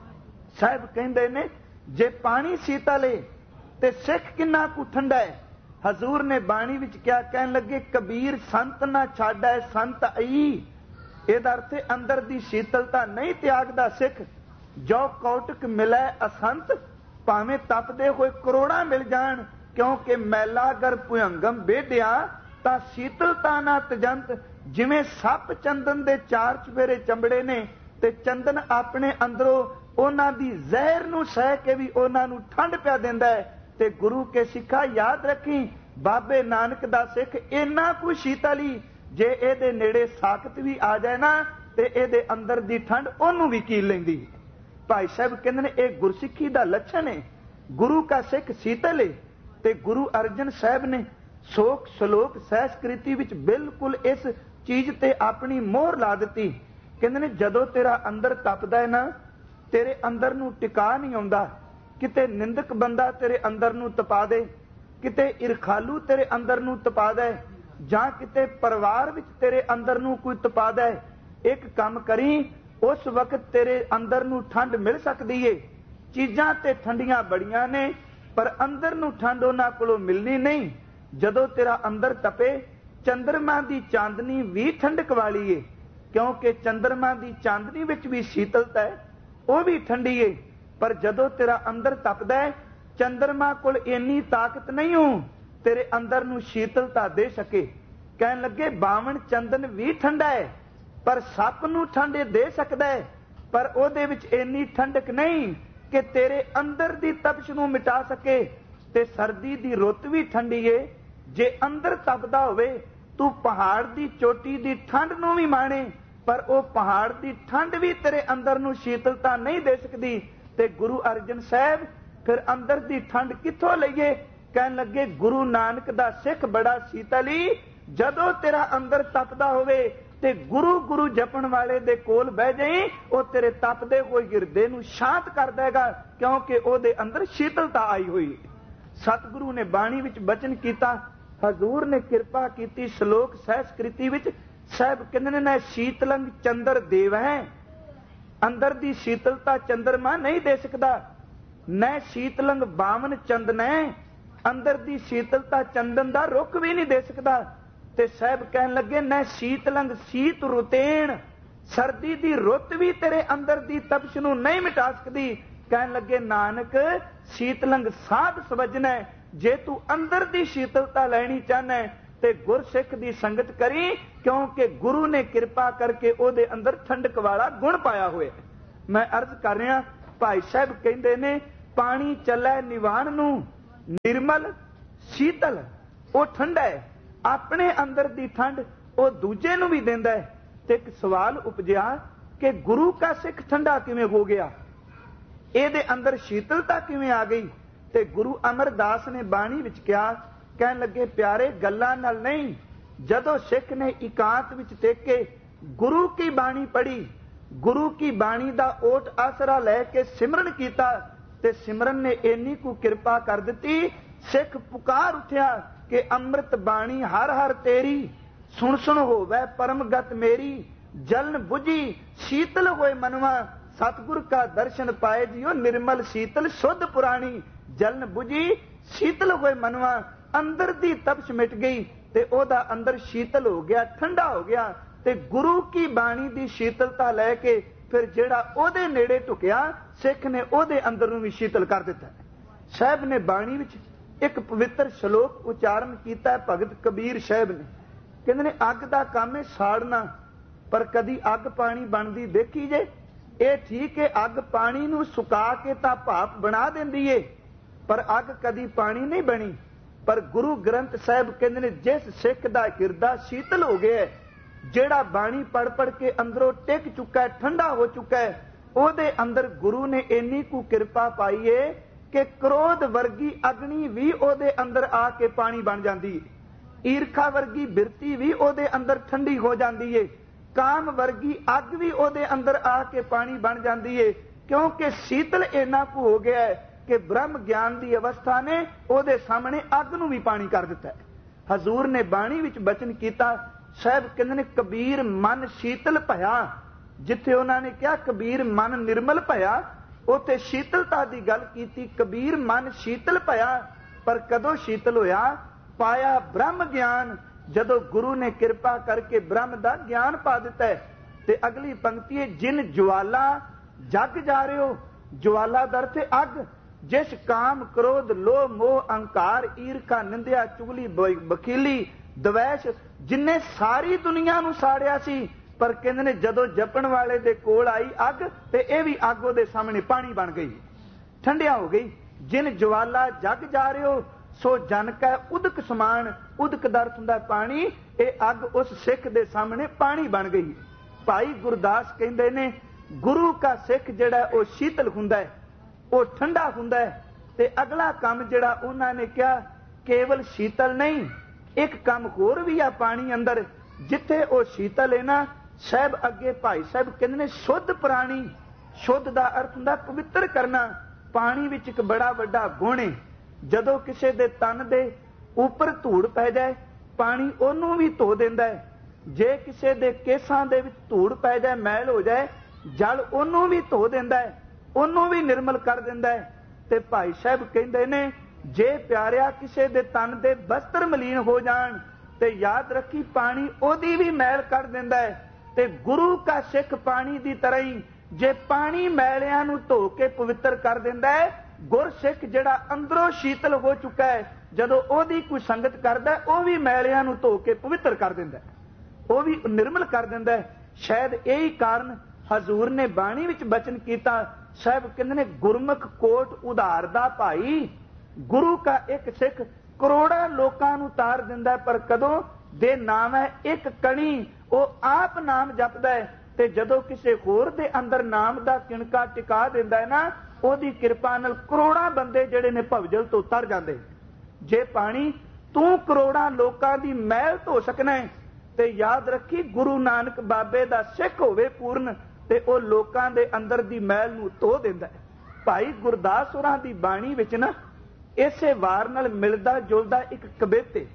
ਸਾਹਿਬ ਕਹਿੰਦੇ ਨੇ ਜੇ ਪਾਣੀ ਸ਼ੀਤਲ ਏ ਤੇ ਸਿੱਖ ਕਿੰਨਾ ਕੁ ਠੰਡਾ ਹੈ। ਹਜ਼ੂਰ ਨੇ ਬਾਣੀ ਵਿੱਚ ਕਿਹਾ, ਕਹਿਣ ਲੱਗੇ ਕਬੀਰ ਸੰਤ ਨਾ ਛਾੜੈ ਸੰਤ ਆਈ। ਇਹਦਾ ਅਰਥ ਅੰਦਰ ਦੀ ਸ਼ੀਤਲਤਾ ਨਹੀਂ ਤਿਆਗਦਾ ਸਿੱਖ। ਜੋ ਕੌਟਕ ਮਿਲੈ ਅਸੰਤ, ਭਾਵੇਂ ਤਪਦੇ ਹੋਏ ਕਰੋੜਾਂ ਮਿਲ ਜਾਣ, ਕਿਉਂਕਿ ਮੈਲਾ ਅਗਰ ਭੁਯੰਗਮ ਬੇਢਿਆ ਤਾਂ ਸ਼ੀਤਲਤਾ ਨਾ ਤਜੰਤ। ਜਿਵੇਂ ਸੱਪ ਚੰਦਨ ਦੇ ਚਾਰ ਚੁਫੇਰੇ ਚੰਬੜੇ ਨੇ ਤੇ ਚੰਦਨ ਆਪਣੇ ਅੰਦਰੋਂ ਉਹਨਾਂ ਦੀ ਜ਼ਹਿਰ ਨੂੰ ਸਹਿ ਕੇ ਵੀ ਉਹਨਾਂ ਨੂੰ ਠੰਡ ਪਿਆ ਦਿੰਦਾ ਹੈ। ਤੇ ਗੁਰੂ ਕੇ ਸਿੱਖਾ ਯਾਦ ਰੱਖੀ, ਬਾਬੇ ਨਾਨਕ ਦਾ ਸਿੱਖ ਇੰਨਾ ਕੁ ਸ਼ੀਤਲੀ, ਜੇ ਇਹਦੇ ਨੇੜੇ ਸਾਖਤ ਵੀ ਆ ਜਾਏ ਨਾ ਤੇ ਇਹਦੇ ਅੰਦਰ ਦੀ ਠੰਡ ਉਹਨੂੰ ਵੀ ਕੀਲ ਲੈਂਦੀ। ਭਾਈ ਸਾਹਿਬ ਕਹਿੰਦੇ ਨੇ ਇਹ ਗੁਰਸਿੱਖੀ ਦਾ ਲੱਛਣ ਹੈ। ਗੁਰੂ ਕਾ ਸਿੱਖ ਸ਼ੀਤਲ ਹੈ। ਤੇ ਗੁਰੂ ਅਰਜਨ ਸਾਹਿਬ ਨੇ ਸੋਖ ਸਲੋਕ ਸਹਿਸਕ੍ਰਿਤੀ ਵਿੱਚ ਬਿਲਕੁਲ ਇਸ ਚੀਜ਼ ਤੇ ਆਪਣੀ ਮੋਹਰ ਲਾ ਦਿੱਤੀ। ਕਹਿੰਦੇ ਨੇ ਜਦੋਂ ਤੇਰਾ ਅੰਦਰ ਤਪਦਾ ਹੈ ਨਾ, ਤੇਰੇ ਅੰਦਰ ਨੂੰ ਟਿਕਾ ਨਹੀਂ ਆਉਂਦਾ। ਕਿਤੇ ਨਿੰਦਕ ਬੰਦਾ ਤੇਰੇ ਅੰਦਰ ਨੂੰ ਤਪਾ ਦੇ, ਕਿਤੇ ਇਰਖਾਲੂ ਤੇਰੇ ਅੰਦਰ ਨੂੰ ਤਪਾ ਦੇ, ਜਾਂ ਕਿਤੇ ਪਰਿਵਾਰ ਵਿੱਚ ਤੇਰੇ ਅੰਦਰ ਨੂੰ ਕੋਈ ਤਪਾ ਦੇ। ਇੱਕ ਕੰਮ ਕਰੀ, ਉਸ ਵਕਤ ਤੇਰੇ ਅੰਦਰ ਨੂੰ ਠੰਡ ਮਿਲ ਸਕਦੀ ਏ। ਚੀਜ਼ਾਂ ਤੇ ਠੰਡੀਆਂ ਬੜੀਆਂ ਨੇ, ਪਰ ਅੰਦਰ ਨੂੰ ਠੰਡ ਉਹਨਾਂ ਕੋਲੋਂ ਮਿਲਣੀ ਨਹੀਂ। ਜਦੋਂ ਤੇਰਾ ਅੰਦਰ ਤਪੇ, ਚੰਦਰਮਾ ਦੀ ਚਾਂਦਨੀ ਵੀ ਠੰਡਕ ਵਾਲੀ ਏ, ਕਿਉਂਕਿ ਚੰਦਰਮਾ ਦੀ ਚਾਂਦਨੀ ਵਿੱਚ ਵੀ ਸ਼ੀਤਲਤਾ ਹੈ, ਉਹ ਵੀ ਠੰਡੀ ਏ। ਪਰ ਜਦੋਂ ਤੇਰਾ ਅੰਦਰ ਤਪਦਾ ਹੈ, ਚੰਦਰਮਾ ਕੋਲ ਇੰਨੀ ਤਾਕਤ ਨਹੀਂ ਹੋ ਤੇਰੇ ਅੰਦਰ ਨੂੰ ਸ਼ੀਤਲਤਾ ਦੇ ਸਕੇ। ਕਹਿਣ ਲੱਗੇ ਬਾਵਣ ਚੰਦਨ ਵੀ ਠੰਡਾ ਹੈ, ਪਰ ਸੱਪ ਨੂੰ ਠੰਡੇ ਦੇ ਸਕਦਾ ਹੈ, ਪਰ ਉਹਦੇ ਵਿੱਚ ਇੰਨੀ ਠੰਡਕ ਨਹੀਂ ਕਿ ਤੇਰੇ ਅੰਦਰ ਦੀ ਤਪਸ਼ ਨੂੰ ਮਿਟਾ ਸਕੇ। ਤੇ ਸਰਦੀ ਦੀ ਰੁੱਤ ਵੀ ਠੰਡੀ ਏ। ਜੇ ਅੰਦਰ ਤਪਦਾ ਹੋਵੇ, ਤੂੰ ਪਹਾੜ ਦੀ ਚੋਟੀ ਦੀ ਠੰਡ ਨੂੰ ਵੀ ਮਾਣੇ, ਪਰ ਉਹ ਪਹਾੜ ਦੀ ਠੰਡ ਵੀ ਤੇਰੇ ਅੰਦਰ ਨੂੰ ਸ਼ੀਤਲਤਾ ਨਹੀਂ ਦੇ ਸਕਦੀ। ਤੇ ਗੁਰੂ ਅਰਜਨ ਸਾਹਿਬ ਫਿਰ ਅੰਦਰ ਦੀ ਠੰਡ ਕਿੱਥੋਂ ਲਈਏ? ਕਹਿਣ ਲੱਗੇ ਗੁਰੂ ਨਾਨਕ ਦਾ ਸਿੱਖ ਬੜਾ ਸ਼ੀਤਲੀ। ਜਦੋਂ ਤੇਰਾ ਅੰਦਰ ਤਪਦਾ ਹੋਵੇ ਤੇ ਗੁਰੂ ਗੁਰੂ ਜਪਣ ਵਾਲੇ ਦੇ ਕੋਲ ਬਹਿ ਜਾਈ, ਉਹ ਤੇਰੇ ਤਪਦੇ ਹੋਏ ਹਿਰਦੇ ਨੂੰ ਸ਼ਾਂਤ ਕਰ ਦੇਗਾ, ਕਿਉਂਕਿ ਉਹਦੇ ਅੰਦਰ ਸ਼ੀਤਲਤਾ ਆਈ ਹੋਈ। ਸਤਿਗੁਰੂ ਨੇ ਬਾਣੀ ਵਿੱਚ ਬਚਨ ਕੀਤਾ, ਹਜ਼ੂਰ ਨੇ ਕਿਰਪਾ ਕੀਤੀ ਸ਼ਲੋਕ ਸਹਿਸਕ੍ਰਿਤੀ ਵਿੱਚ। ਸਾਹਿਬ ਕਹਿੰਦੇ ਨੇ ਸ਼ੀਤਲੰਗ ਚੰਦਰ ਦੇਵ ਹੈ, ਅੰਦਰ ਦੀ ਸ਼ੀਤਲਤਾ ਚੰਦਰਮਾ ਨਹੀਂ ਦੇ ਸਕਦਾ। ਨੈ ਸ਼ੀਤਲੰਗ ਬਾਵਨ ਚੰਦਨੈ, ਅੰਦਰ ਦੀ ਸ਼ੀਤਲਤਾ ਚੰਦਨ ਦਾ ਰੁੱਖ ਵੀ ਨਹੀਂ ਦੇ ਸਕਦਾ। ਤੇ ਸਾਹਿਬ ਕਹਿਣ ਲੱਗੇ ਨੈ ਸ਼ੀਤਲੰਗ ਸੀਤ ਰੁਤੇਣ, ਸਰਦੀ ਦੀ ਰੁੱਤ ਵੀ ਤੇਰੇ ਅੰਦਰ ਦੀ ਤਪਸ਼ ਨੂੰ ਨਹੀਂ ਮਿਟਾ ਸਕਦੀ। ਕਹਿਣ ਲੱਗੇ ਨਾਨਕ ਸ਼ੀਤਲੰਗ ਸਾਧ ਸਵਜਨੈ, ਜੇ ਤੂੰ ਅੰਦਰ ਦੀ ਸ਼ੀਤਲਤਾ ਲੈਣੀ ਚਾਹਨਾ ਤੇ ਗੁਰਸਿੱਖ ਦੀ ਸੰਗਤ ਕਰੀ, ਕਿਉਂਕਿ ਗੁਰੂ ਨੇ ਕਿਰਪਾ ਕਰਕੇ ਉਹਦੇ ਅੰਦਰ ਠੰਡਕ ਵਾਲਾ ਗੁਣ ਪਾਇਆ ਹੋਇਆ। ਮੈਂ ਅਰਜ਼ ਕਰ ਰਿਹਾ, ਭਾਈ ਸਾਹਿਬ ਕਹਿੰਦੇ ਨੇ ਪਾਣੀ ਚੱਲੇ ਨਿਵਾਣ ਨੂੰ, ਨਿਰਮਲ ਸ਼ੀਤਲ, ਉਹ ਠੰਡਾ ਹੈ। ਆਪਣੇ ਅੰਦਰ ਦੀ ਠੰਡ ਉਹ ਦੂਜੇ ਨੂੰ ਵੀ ਦਿੰਦਾ ਹੈ। ਤੇ ਇੱਕ ਸਵਾਲ ਉਪਜਿਆ ਕਿ ਗੁਰੂ ਕਾ ਸਿੱਖ ਠੰਡਾ ਕਿਵੇਂ ਹੋ ਗਿਆ, ਇਹਦੇ ਅੰਦਰ ਸ਼ੀਤਲਤਾ ਕਿਵੇਂ ਆ ਗਈ? ਤੇ ਗੁਰੂ ਅਮਰਦਾਸ ਨੇ ਬਾਣੀ ਵਿੱਚ ਕਿਹਾ, ਕਹਿਣ ਲੱਗੇ ਪਿਆਰੇ ਗੱਲਾਂ ਨਾਲ ਨਹੀਂ, ਜਦੋਂ ਸਿੱਖ ਨੇ ਇਕਾਂਤ ਵਿੱਚ ਟੇਕੇ ਗੁਰੂ ਕੀ ਬਾਣੀ ਪੜ੍ਹੀ, ਗੁਰੂ ਕੀ ਬਾਣੀ ਦਾ ਓਟ ਆਸਰਾ ਲੈ ਕੇ ਸਿਮਰਨ ਕੀਤਾ, ਤੇ ਸਿਮਰਨ ਨੇ ਇੰਨੀ ਕੁ ਕਿਰਪਾ ਕਰ ਦਿੱਤੀ, ਸਿੱਖ ਪੁਕਾਰ ਉੱਠਿਆ ਕਿ ਅੰਮ੍ਰਿਤ ਬਾਣੀ ਹਰ ਹਰ ਤੇਰੀ, ਸੁਣ ਸੁਣ ਹੋਵੇ ਪਰਮਗਤ ਮੇਰੀ, ਜਲਨ ਬੁਝੀ ਸ਼ੀਤਲ ਹੋਏ ਮਨਵਾ, ਸਤਿਗੁਰ ਕਾ ਦਰਸ਼ਨ ਪਾਏ ਜਿਉ ਨਿਰਮਲ ਸ਼ੀਤਲ ਸ਼ੁੱਧ ਪੁਰਾਣੀ, ਜਲਨ ਬੁਝੀ ਸ਼ੀਤਲ ਹੋਏ ਮਨਵਾ, ਅੰਦਰ ਦੀ ਤਪਸ਼ ਮਿਟ ਗਈ ਤੇ ਉਹਦਾ ਅੰਦਰ ਸ਼ੀਤਲ ਹੋ ਗਿਆ, ਠੰਡਾ ਹੋ ਗਿਆ। ਤੇ ਗੁਰੂ ਕੀ ਬਾਣੀ ਦੀ ਸ਼ੀਤਲਤਾ ਲੈ ਕੇ ਫਿਰ ਜਿਹੜਾ ਉਹਦੇ ਨੇੜੇ ਢੁਕਿਆ, ਸਿੱਖ ਨੇ ਉਹਦੇ ਅੰਦਰ ਨੂੰ ਵੀ ਸ਼ੀਤਲ ਕਰ ਦਿੱਤਾ। ਸਾਹਿਬ ਨੇ ਬਾਣੀ ਵਿੱਚ ਇੱਕ ਪਵਿੱਤਰ ਸ਼ਲੋਕ ਉਚਾਰਨ ਕੀਤਾ, ਭਗਤ ਕਬੀਰ ਸਾਹਿਬ ਨੇ, ਕਹਿੰਦੇ ਨੇ ਅੱਗ ਦਾ ਕੰਮ ਹੈ ਸਾੜਨਾ, ਪਰ ਕਦੀ ਅੱਗ ਪਾਣੀ ਬਣਦੀ ਦੇਖੀ ਜੇ? ਇਹ ਠੀਕ ਹੈ, ਅੱਗ ਪਾਣੀ ਨੂੰ ਸੁਕਾ ਕੇ ਤਾਂ ਭਾਪ ਬਣਾ ਦਿੰਦੀ ਏ, ਪਰ ਅੱਗ ਕਦੀ ਪਾਣੀ ਨਹੀਂ ਬਣੀ। ਪਰ ਗੁਰੂ ਗ੍ਰੰਥ ਸਾਹਿਬ ਕਹਿੰਦੇ ਨੇ ਜਿਸ ਸਿੱਖ ਦਾ ਹਿਰਦਾ ਸ਼ੀਤਲ ਹੋ ਗਿਆ, ਜਿਹੜਾ ਬਾਣੀ ਪੜ ਪੜ ਕੇ ਅੰਦਰੋਂ ਟਿਕ ਚੁੱਕਾ ਹੈ, ਠੰਡਾ ਹੋ ਚੁੱਕਾ ਹੈ, ਉਹਦੇ ਅੰਦਰ ਗੁਰੂ ਨੇ ਇੰਨੀ ਕੁ ਕਿਰਪਾ ਪਾਈ ਏ ਕਿ ਕ੍ਰੋਧ ਵਰਗੀ ਅਗਨੀ ਵੀ ਉਹਦੇ ਅੰਦਰ ਆ ਕੇ ਪਾਣੀ ਬਣ ਜਾਂਦੀ ਏ, ਈਰਖਾ ਵਰਗੀ ਬਿਰਤੀ ਵੀ ਉਹਦੇ ਅੰਦਰ ਠੰਡੀ ਹੋ ਜਾਂਦੀ ਏ, ਕਾਮ ਵਰਗੀ ਅੱਗ ਵੀ ਉਹਦੇ ਅੰਦਰ ਆ ਕੇ ਪਾਣੀ ਬਣ ਜਾਂਦੀ ਏ, ਕਿਉਂਕਿ ਸ਼ੀਤਲ ਇੰਨਾ ਕੁ ਹੋ ਗਿਆ ਹੈ ਕਿ ਬ੍ਰਹਮ ਗਿਆਨ ਦੀ ਅਵਸਥਾ ਨੇ ਉਹਦੇ ਸਾਹਮਣੇ ਅੱਗ ਨੂੰ ਵੀ ਪਾਣੀ ਕਰ ਦਿੱਤਾ ਹੈ। ਹਜ਼ੂਰ ਨੇ ਬਾਣੀ ਵਿੱਚ ਬਚਨ ਕੀਤਾ, ਸਾਹਿਬ ਕਹਿੰਦੇ ਨੇ ਕਬੀਰ ਮਨ ਸ਼ੀਤਲ ਭਇਆ, ਜਿੱਥੇ ਉਹਨਾਂ ਨੇ ਕਿਹਾ ਕਬੀਰ ਮਨ ਨਿਰਮਲ ਭਇਆ, ਉੱਥੇ ਸ਼ੀਤਲਤਾ ਦੀ ਗੱਲ ਕੀਤੀ, ਕਬੀਰ ਮਨ ਸ਼ੀਤਲ ਭਇਆ। ਪਰ ਕਦੋਂ ਸ਼ੀਤਲ ਹੋਇਆ? ਪਾਇਆ ਬ੍ਰਹਮ ਗਿਆਨ, ਜਦੋਂ ਗੁਰੂ ਨੇ ਕਿਰਪਾ ਕਰਕੇ ਬ੍ਰਹਮ ਦਾ ਗਿਆਨ ਪਾ ਦਿੱਤਾ ਹੈ। ਤੇ ਅਗਲੀ ਪੰਕਤੀ ਹੈ, ਜਿਨ ਜਵਾਲਾ ਜਗ ਜਾ ਰਹੇ ਹੋ, ਜਵਾਲਾ ਦਰ ਤੇ ਅੱਗ, ਜਿਸ ਕਾਮ ਕ੍ਰੋਧ ਲੋਭ ਮੋਹ ਅਹੰਕਾਰ ਈਰਖਾ ਨਿੰਦਿਆ ਚੁਗਲੀ ਬਖੀਲੀ ਦਵੈਸ਼, ਜਿਨੇ ਸਾਰੀ ਦੁਨੀਆ ਨੂੰ ਸਾੜਿਆ ਸੀ, ਪਰ ਕਹਿੰਦੇ ਨੇ ਜਦੋਂ ਜਪਣ ਵਾਲੇ ਦੇ ਕੋਲ ਆਈ ਅੱਗ, ਤੇ ਇਹ ਵੀ ਅੱਗ ਉਹਦੇ ਸਾਹਮਣੇ ਪਾਣੀ ਬਣ ਗਈ, ਠੰਡਿਆ ਹੋ ਗਈ। ਜਿਨ ਜਵਾਲਾ ਜਗ ਜਾ ਰਹੇ ਹੋ, ਸੋ ਜਨ ਕੈ ਉਦਕ ਸਮਾਨ, ਉਦਕ ਦਾ ਅਰਥ ਹੁੰਦਾ ਪਾਣੀ, ਇਹ ਅੱਗ ਉਸ ਸਿੱਖ ਦੇ ਸਾਹਮਣੇ ਪਾਣੀ ਬਣ ਗਈ। ਭਾਈ ਗੁਰਦਾਸ ਕਹਿੰਦੇ ਨੇ ਗੁਰੂ ਕਾ ਸਿੱਖ ਜਿਹੜਾ ਉਹ ਸ਼ੀਤਲ ਹੁੰਦਾ ਹੈ, ਉਹ ਠੰਡਾ ਹੁੰਦਾ ਹੈ। ਤੇ ਅਗਲਾ ਕੰਮ ਜਿਹੜਾ ਉਹਨਾਂ ਨੇ ਕਿਹਾ, ਕੇਵਲ ਸ਼ੀਤਲ ਨਹੀਂ, ਇੱਕ ਕੰਮ ਹੋਰ ਵੀ ਆ ਪਾਣੀ ਅੰਦਰ, ਜਿੱਥੇ ਉਹ ਸ਼ੀਤਲ ਹੈ ਨਾ, ਸਾਹਿਬ ਅੱਗੇ ਭਾਈ ਸਾਹਿਬ ਕਹਿੰਦੇ ਨੇ ਸ਼ੁੱਧ ਪ੍ਰਾਣੀ, ਸ਼ੁੱਧ ਦਾ ਅਰਥ ਹੁੰਦਾ ਪਵਿੱਤਰ ਕਰਨਾ। ਪਾਣੀ ਵਿੱਚ ਇੱਕ ਬੜਾ ਵੱਡਾ ਗੁਣ ਹੈ, ਜਦੋਂ ਕਿਸੇ ਦੇ ਤਨ ਦੇ ਉੱਪਰ ਧੂੜ ਪੈ ਜਾਏ, ਪਾਣੀ ਉਹਨੂੰ ਵੀ ਧੋ ਦਿੰਦਾ ਹੈ। ਜੇ ਕਿਸੇ ਦੇ ਕੇਸਾਂ ਦੇ ਵਿੱਚ ਧੂੜ ਪੈ ਜਾਏ, ਮੈਲ ਹੋ ਜਾਏ, ਜਲ ਉਹਨੂੰ ਵੀ ਧੋ ਦਿੰਦਾ ਹੈ, ਉਹਨੂੰ ਵੀ ਨਿਰਮਲ ਕਰ ਦਿੰਦਾ ਹੈ। ਤੇ ਭਾਈ ਸਾਹਿਬ ਕਹਿੰਦੇ ਨੇ ਜੇ ਪਿਆਰਿਆ ਕਿਸੇ ਦੇ ਤਨ ਦੇ ਬਸਤਰ ਮਲੀਨ ਹੋ ਜਾਣ, ਤੇ ਯਾਦ ਰੱਖੀ ਪਾਣੀ ਉਹਦੀ ਵੀ ਮੈਲ ਕੱਢ ਦਿੰਦਾ ਹੈ। ਤੇ ਗੁਰੂ ਕਾ ਸਿੱਖ ਪਾਣੀ ਦੀ ਤਰ੍ਹਾਂ ਹੀ, ਜੇ ਪਾਣੀ ਮੈਲਿਆਂ ਨੂੰ ਧੋ ਕੇ ਪਵਿੱਤਰ ਕਰ ਦਿੰਦਾ ਹੈ, ਗੁਰਸਿੱਖ ਜਿਹੜਾ ਅੰਦਰੋਂ ਸ਼ੀਤਲ ਹੋ ਚੁੱਕਾ ਹੈ, ਜਦੋਂ ਉਹਦੀ ਕੋਈ ਸੰਗਤ ਕਰਦਾ, ਉਹ ਵੀ ਮੈਲਿਆਂ ਨੂੰ ਧੋ ਕੇ ਪਵਿੱਤਰ ਕਰ ਦਿੰਦਾ, ਉਹ ਵੀ ਨਿਰਮਲ ਕਰ ਦਿੰਦਾ ਹੈ। ਸ਼ਾਇਦ ਇਹੀ ਕਾਰਨ ਹਜ਼ੂਰ ਨੇ ਬਾਣੀ ਵਿੱਚ ਬਚਨ ਕੀਤਾ, ਸਾਹਿਬ ਕਹਿੰਦੇ ਨੇ ਗੁਰਮੁਖ ਕੋਟ ਉਧਾਰ ਦਾ ਭਾਈ, ਗੁਰੂ ਕਾ ਇੱਕ ਸਿੱਖ ਕਰੋੜਾਂ ਲੋਕਾਂ ਨੂੰ ਤਾਰ ਦਿੰਦਾ, ਪਰ ਕਦੋਂ? ਦੇ ਨਾਮ ਹੈ ਇੱਕ ਕਣੀ, ਉਹ ਆਪ ਨਾਮ ਜਪਦਾ ਹੈ, ਤੇ ਜਦੋਂ ਕਿਸੇ ਹੋਰ ਦੇ ਅੰਦਰ ਨਾਮ ਦਾ ਕਿਣਕਾ ਟਿਕਾ ਦਿੰਦਾ ਹੈ ਨਾ, ਉਹਦੀ ਕਿਰਪਾ ਨਾਲ ਕਰੋੜਾਂ ਬੰਦੇ ਜਿਹੜੇ ਨੇ ਭਵਜਲ ਤੋਂ ਤਰ ਜਾਂਦੇ। ਜੇ ਪਾਣੀ ਤੂੰ ਕਰੋੜਾਂ ਲੋਕਾਂ ਦੀ ਮੈਲ ਧੋ ਸਕਣਾ ਹੈ, ਤੇ ਯਾਦ ਰੱਖੀ ਗੁਰੂ ਨਾਨਕ ਬਾਬੇ ਦਾ ਸਿੱਖ ਹੋਵੇ ਪੂਰਨ, ਤੇ ਉਹ ਲੋਕਾਂ ਦੇ ਅੰਦਰ ਦੀ ਮੈਲ ਨੂੰ ਧੋ ਦਿੰਦਾ ਹੈ। ਭਾਈ ਗੁਰਦਾਸ ਹੋਰਾਂ ਦੀ ਬਾਣੀ ਵਿੱਚ ਨਾ ਇਸੇ ਵਾਰ ਨਾਲ ਮਿਲਦਾ ਜੁਲਦਾ ਇੱਕ ਕਵਿਤ ਹੈ।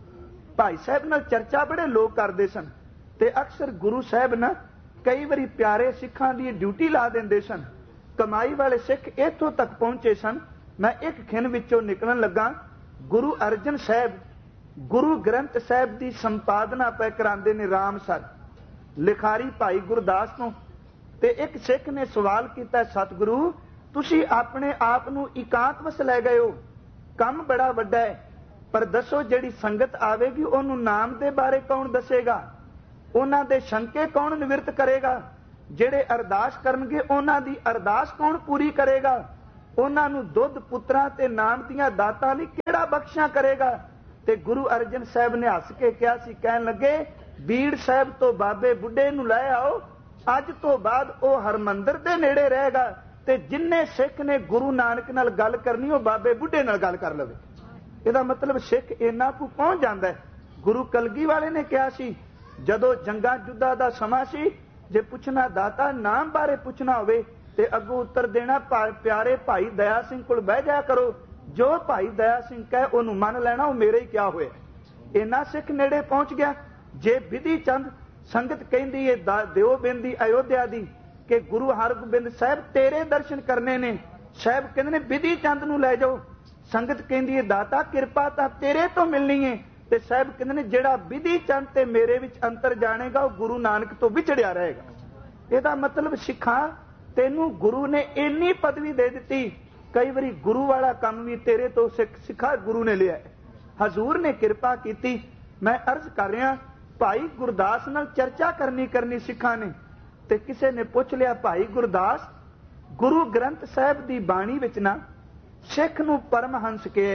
ਭਾਈ ਸਾਹਿਬ ਨਾਲ ਚਰਚਾ ਬੜੇ ਲੋਕ ਕਰਦੇ ਸਨ, ਤੇ ਅਕਸਰ ਗੁਰੂ ਸਾਹਿਬ ਨਾ ਕਈ ਵਾਰੀ ਪਿਆਰੇ ਸਿੱਖਾਂ ਦੀ ਡਿਊਟੀ ਲਾ ਦਿੰਦੇ ਸਨ। ਕਮਾਈ ਵਾਲੇ ਸਿੱਖ ਇੱਥੋਂ ਤੱਕ ਪਹੁੰਚੇ ਸਨ, ਮੈਂ ਇੱਕ ਖਿਣ ਵਿੱਚੋਂ ਨਿਕਲਣ ਲੱਗਾ, ਗੁਰੂ ਅਰਜਨ ਸਾਹਿਬ ਗੁਰੂ ਗ੍ਰੰਥ ਸਾਹਿਬ ਦੀ ਸੰਪਾਦਨਾ ਪੈ ਕਰਾਉਂਦੇ ਨੇ ਰਾਮਸਰ, ਲਿਖਾਰੀ ਭਾਈ ਗੁਰਦਾਸ ਤੋਂ। ਤੇ ਇੱਕ ਸਿੱਖ ਨੇ ਸਵਾਲ ਕੀਤਾ, ਸਤਿਗੁਰੂ ਤੁਸੀਂ ਆਪਣੇ ਆਪ ਨੂੰ ਇਕਾਂਤ ਵਸ ਲੈ ਗਏ ਹੋ, ਕੰਮ ਬੜਾ ਵੱਡਾ ਹੈ, पर दसो जिहड़ी संगत आवेगी उहनूं नाम दे बारे कौन दसेगा? उन्हां दे शंके कौन निवृत्त करेगा? जिहड़े अरदास करनगे उन्हां दी अरदास कौन पूरी करेगा? उन्हां नूं दुੱਧ पुत्रां ते नाम दीआं दातां लई किहड़ा बख्शियां करेगा? ते गुरु अर्जन साहब ने हस के कहा सी, कहन लगे बीड़ साहब तो बाबे बुढ़े नूं लै आओ, अज तो बाद वो हरमंदर दे नेड़े रहेगा ते जिन्ने सिख ने गुरु नानक नाल गल करनी वो बाबे बुढ़े नाल गल कर लवे। ਇਹਦਾ मतलब सिख इन्ना को पहुंच जाता है। गुरु कलगी वाले ने कहा सी जदों जंगा युद्धां दा समां सी, जे पुछना दाता नाम बारे पुछना होवे ते अगों उत्तर देना प्यारे भाई दया सिंह कोल बह जाया करो, जो भाई दया सिंह कहे उन्होंने मन लेना, वो मेरे ही क्या होया। इन्ना सिख नेड़े पहुंच गया। जे विधि चंद संगत कहती है देवबिंदी अयोध्या दी कि गुरु हरगोबिंद साहब तेरे दर्शन करने ने, साहब कहते ने विधि चंद नूं लै जाओ। संगत कहती है दाता किरपा तां तेरे तो मिलनी है, ते साहब कहते ने जिहड़ा विधि चंद ते मेरे विच अंतर जानेगा वो गुरु नानक तो विछड़िया रहेगा। ਇਹਦਾ मतलब सिखा तेनू गुरु ने इन्नी पदवी दे दी, कई बारी गुरु वाला काम भी तेरे तो सिखा गुरु ने लिया। हजूर ने किरपा की। मैं अर्ज कर रहा भाई गुरदास नाल चर्चा करनी सिखा ने, ते किसी ने पूछ लिया भाई गुरदास गुरु ग्रंथ साहब की बाणी विच ना सिख नूं परमहंस कहे,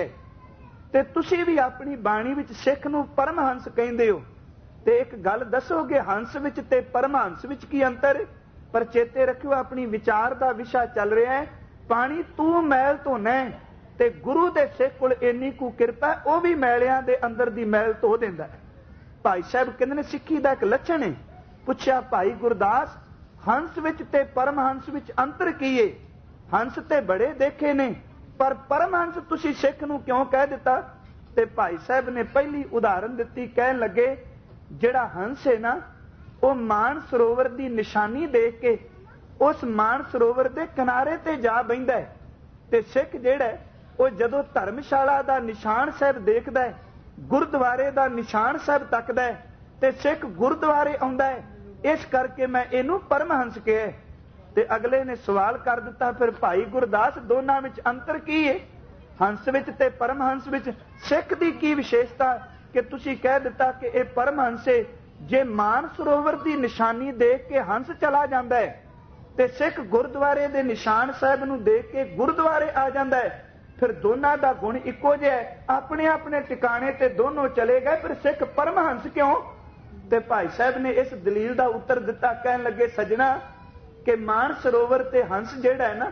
ते तुसी भी अपनी बाणी विच सिख नूं परमहंस कहंदे हो, ते एक गल दसोगे हंस विच ते परमहंस विच की अंतर? पर चेते रखियो अपनी विचार का विषा चल रहा है, पानी तू मैल धोना है ते गुरु दे सिख कोल इन्नी कु किरपा वो भी मैलियां दे अंदर दी मैल धो दिंदा है। भाई साहब कहंदे ने सिੱਖੀ ਦਾ एक लक्षण है। पुछया भाई गुरदास हंस विच ते परमहंस विच अंतर की है? हंस ते बड़े देखे ने पर परमहंस तुसी सिख नूं क्यों कह दिता? ते भाई साहब ने पहली उदाहरण दी, कहन लगे जिहड़ा हंस है ना वो मान सरोवर की निशानी देख के उस मान सरोवर के किनारे ते जा बहिंदा है, ते सिख जिहड़ा वो जदों धर्मशाला का निशान साहब देखदा है, गुरुद्वारे का निशान साहब तकदा है, ते सिख गुरुद्वारे आउंदा है। इस करके मैं इनू परमहंस कहा। ते अगले ने सवाल कर दिता फिर भाई गुरदास दोनों में अंतर की है? हंस विच ते परमहंस विच सिख दी की विशेषता कि तुसी कह दिता कि यह परमहंस है। जे मान सरोवर की निशानी देख के हंस चला जाता है ते सिख गुरुद्वारे के निशान साहब नूं देख के गुरुद्वारे आ जाता है, फिर दोनों का गुण इको जिहा है, अपने अपने टिकाणे ते दोनों चले गए, फिर सिख परमहंस क्यों? ते भाई साहब ने इस दलील का उत्तर दिता, कहन लगे सजना कि मान सरोवर ते हंस जिहड़ा है ना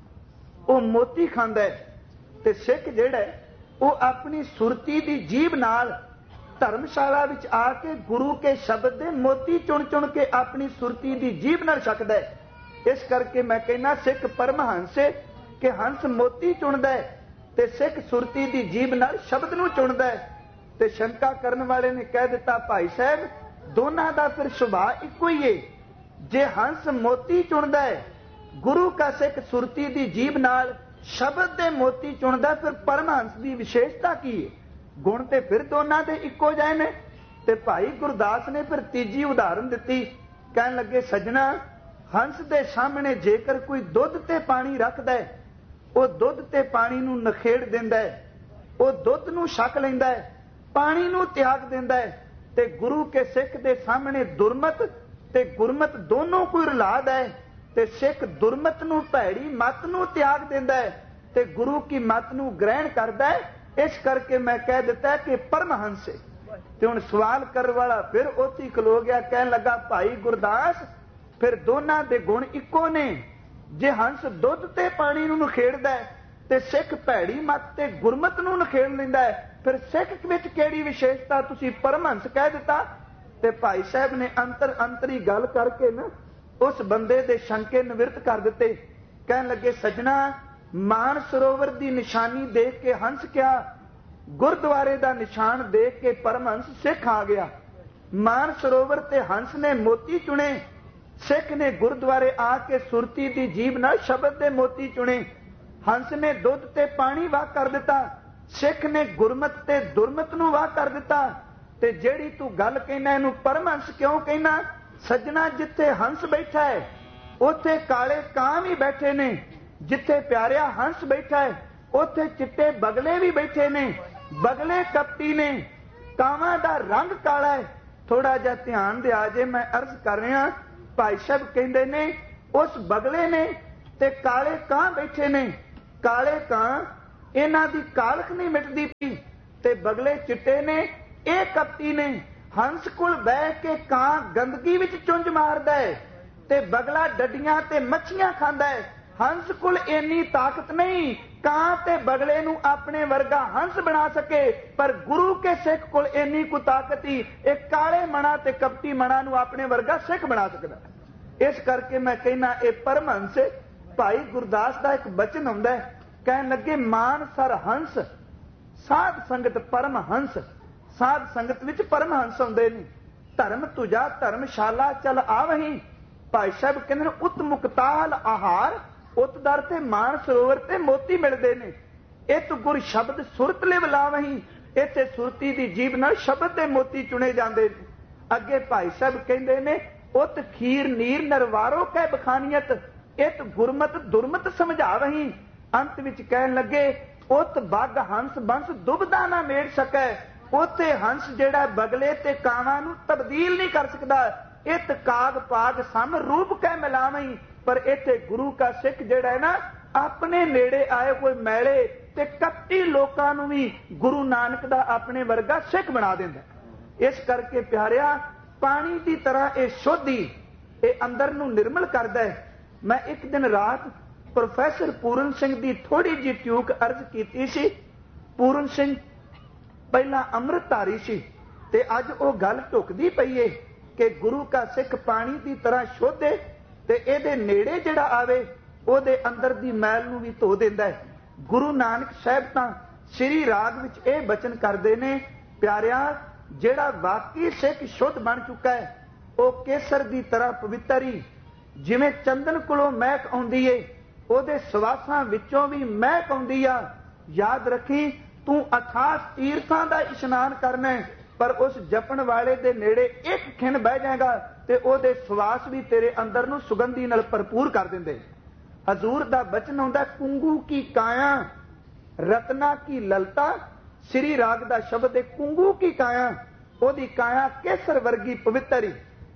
वो मोती खांदा है, ते सिख जिहड़ा है वो अपनी सुरती की जीभ नाल धर्मशाला विच आके गुरु के शब्द दे मोती चुन चुन के अपनी सुरती की जीभ नाल छकदा है। इस करके मैं कहना सिख परमहंस है कि हंस मोती चुनदा है ते सिख सुरती की जीभ नाल शब्द नूं चुनदा है। ते शंका करने वाले ने कह दिता भाई साहब दोनों का फिर सुभाव इको ही है। जे हंस मोती चुनदा है, गुरु का सिख सुरती की जीभ नाल शब्द दे मोती चुनदा है, फिर परमहंस की विशेषता की है? गुण ते फिर दोनों दे इको जाए ने। ते भाई गुरदास ने फिर तीजी उदाहरण दी, कहन लगे सजना हंस दे सामने जेकर कोई दुध ते पानी रखदा है, वो दुध ते पानी नूं नखेड़ दिंदा है, वो दुध नूं छक लैंदा है, पानी नूं त्याग दिंदा है। ते गुरु के सिख दे सामने दुरमत ते गुरमत दोनों कोई रलाद है, ते सिख दुरमत नूं भैड़ी मत नूं त्याग दिंदा है ते गुरु की मत नूं ग्रहण करदा है। इस करके मैं कह दिता है कि परमहंस है। ते हुण सवाल करने वाला फिर उत्थे खलो गया, कहन लगा भाई गुरदास फिर दोनों दे गुण इको ने। जे हंस दुध ते पानी नूं नखेड़दा है ते सिख भैड़ी मत ते गुरमत नूं नखेड़ लैंदा है, फिर सिख विच किहड़ी विशेषता तुसीं परमहंस कह दिता? ते भाई साहब ने अंतरी गल करके ना उस बंदे दे शंके निवृत्त कर दिते। कहन लगे सजना मान सरोवर की निशानी देख के हंस क्या, गुरुद्वारे का निशान देख के परमहंस सिख आ गया। मान सरोवर ते हंस ने मोती चुने, सिख ने गुरुद्वारे आके सुरती की जीभ नाल शब्द दे मोती चुने। हंस ने दुध ते पानी वाह कर दिता, सिख ने गुरमत ते दुरमत नूं वाह कर दिता। ते जेड़ी तू गल कहना इनू परमहंस क्यों कहना? सज्जना जिथे हंस बैठा है उथे काले कां भी बैठे ने, जिथे प्यारिया हंस बैठा है उथे चिट्टे बगले भी बैठे ने। बगले कपटी ने, कावां दा रंग काला है। थोड़ा जिहा ध्यान दिया जे, मैं अर्ज कर रहा। भाई साहब कहते ने उस बगले ने ते काले कां बैठे ने। काले कां इन्हां दी कालख नहीं मिटदी पई ते बगले चिट्टे ने, ये कपटी ने। हंस कोल बह के कां गंदगी विच चुंझ मारदा है ते बगला डड्डियां ते मच्छियां खांदा है। हंस कोल इन्नी ताकत नहीं कां ते बगले नूं अपने वर्गा हंस बना सके, पर गुरु के सिख कोल इन्नी को ताकत ही एक काले मना ते कपटी मना नूं अपने वर्गा सिख बना सकदा। इस करके मैं कहना ये परमहंस भाई गुरदास दा एक बचन आउंदा है, कहन लगे मान सर हंस साध संगत परम हंस। साध संगत विच परमहंस आउंदे ने। धर्म तुझा धर्मशाला चल आवहीं। भाई साहब कहंदे ने उत मुक्ताल आहार, उत दर ते मान सरोवर ते मोती मिलदे ने। इत गुर शब्द सुरत लिव लावहीं। इत्थे सुरती दी जीभ नाल शब्द दे मोती चुने जांदे ने। अगे भाई साहब कहंदे ने उत खीर नीर नरवारो कै बखानियत, इत गुरमत दुरमत समझावहीं। अंत विच कहन लगे उत बग हंस बंस दुबदा ना मेड़ सकै। उत्थे हंस जिहड़ा बगले ते कावां नूं तब्दील नहीं कर सकदा। इत काग पाग सम रूप कै मिलावहीं। पर इत्थे गुरु का सिख जिहड़ा है ना, अपने नेड़े आए कोई मैले ते कपटी लोकां नूं भी गुरु नानक दा अपने वर्गा सिख बना दिंदा। इस करके प्यारिया पानी की तरह ये शुद्धि ये अंदर नूं निर्मल करदा है। मैं एक दिन रात प्रोफैसर पूरन सिंह की थोड़ी जी ट्यूक अर्ज की सी। पूरन सिंह पहला अमृतधारी सी ते अज वो गल ढुकदी पई है कि गुरु का सिख पानी की तरह शुद्ध है ते इहदे नेड़े जिहड़ा आवे ओहदे अंदर दी मैल नूं भी धो दिंदा है। गुरु नानक साहब तां श्री राग विच इह बचन करदे ने, प्यारिया जिहड़ा वाकई सिख शुद्ध बन चुका है वो केसर की तरह पवित्र ही, जिवें चंदन कोलों महक आउंदी है ओहदे सवासां विचों भी महक आउंदी आ। याद रखी तू 28 तीर्थां दा इशनान करना है, पर उस जपन वाले दे नेड़े एक खिन बह जाएगा ते ओहदे सवास भी तेरे अंदर नूं सुगंधी नाल भरपूर कर दिंदे। हजूर दा बचन आउंदा कुंगू की काया रत्ना की ललता। श्री राग दा शब्द है कुंगू की काया, ओहदी काया केसर वर्गी पवित्र ही।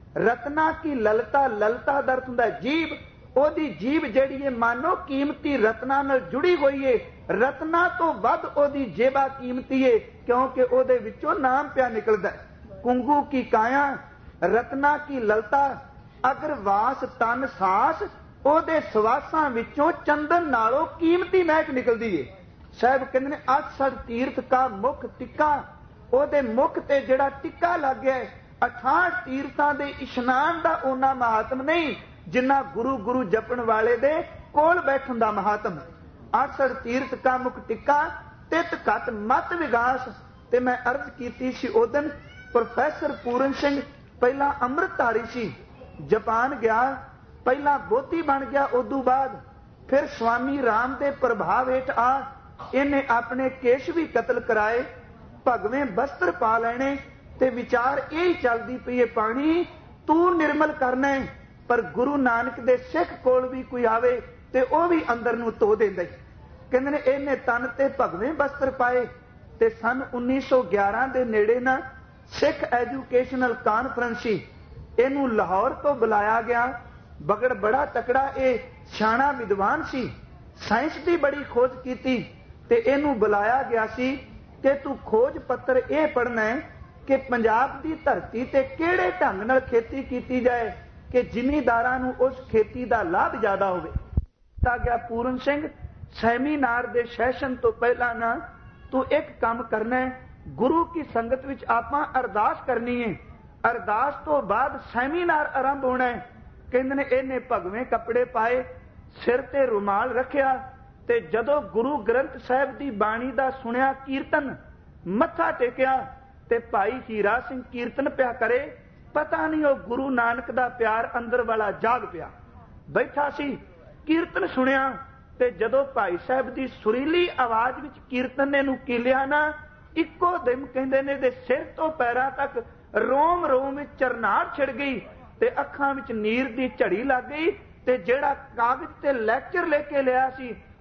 रत्ना की ललता, ललता दर्द हुंदा जीभ, ओहदी जीभ जिहड़ी है मानो कीमती रत्ना नाल जुड़ी हुई है। रत्ना तो वध ओहदी जेबा कीमती है, क्योंकि ओहदे विचों नाम पिया निकलदा है। कुंगू की काया रत्ना की ललता, अगर वास तन सास, ओहदे सवासां विचों चंदन नालों कीमती महक निकलदी है। साहब कहंदे ने 68 तीर्थ का मुख टिक्का, ओहदे मुख ते जिहड़ा टिक्का लग गया है। 68 तीर्थां दे इशनान दा ओना महात्म नहीं जिन्ना गुरु गुरु जपन वाले दे कोल बैठन दा महात्म। 68 तीर्थ का मुख टिक्का तित घट मत विगास। ते मैं अर्ज कीती सी उदन प्रोफैसर पूरन सिंह पहला अमृतधारी सी, जापान गया, पहला बोधी बन गया, उदू बाद फिर स्वामी राम दे प्रभाव हेठ आ इन्हें अपने केश भी कतल कराए, भगवें वस्त्र पा लेने ते विचार यही चलती पई है पानी तू निर्मल करना है। पर गुरु नानक दे सिख कोल भी कोई आवे ते ओ भी अंदर नूं धो देंदा है। कहंदे ने इहने तन ते भगवें वस्त्र पाए। ते सन 1911 दे नेड़े ना सिख एजुकेशनल कानफ्रेंस सी, इहनूं लाहौर तो बुलाया गया। बगड़ बड़ा तकड़ा ये सियाणा विद्वान सी, साइंस की बड़ी खोज की ते इहनूं बुलाया गया सी कि तू खोज पत्र यह पढ़ना है कि पंजाब की धरती ते किहड़े ढंग नाल खेती की जाए कि जिमीदारां नूं उस खेती का लाभ ज्यादा होवे। ता गया पूरन सिंह सैमीनार दे सैशन तो पहला ना तू एक काम करना है, गुरु की संगत विच आपां अरदास करनी है, अरदास तो बाद सैमीनार आरंभ होना है। कहंदे ने इहने भगवें कपड़े पाए, सिर ते रुमाल रखिया ते जदों गुरु ग्रंथ साहिब दी बाणी दा सुनिया कीर्तन मत्था टेकिया ते भाई हीरा सिंह कीर्तन पिया करे। पता नहीं वो गुरु नानक दा प्यार अंदर वाला जाग पिया बैठा सी, कीर्तन सुनिया ते जदों भाई साहब दी सुरीली आवाज विच कीर्तन ने नूं कीलिया ना, इक्को दिम कहंदे ने दे सिर तो पैरां तक रोम रोम विच चरनाड़ छिड़ गई ते अखां विच नीर दी झड़ी लग गई ते जिहड़ा कागज ते लैक्चर लेके लिया सी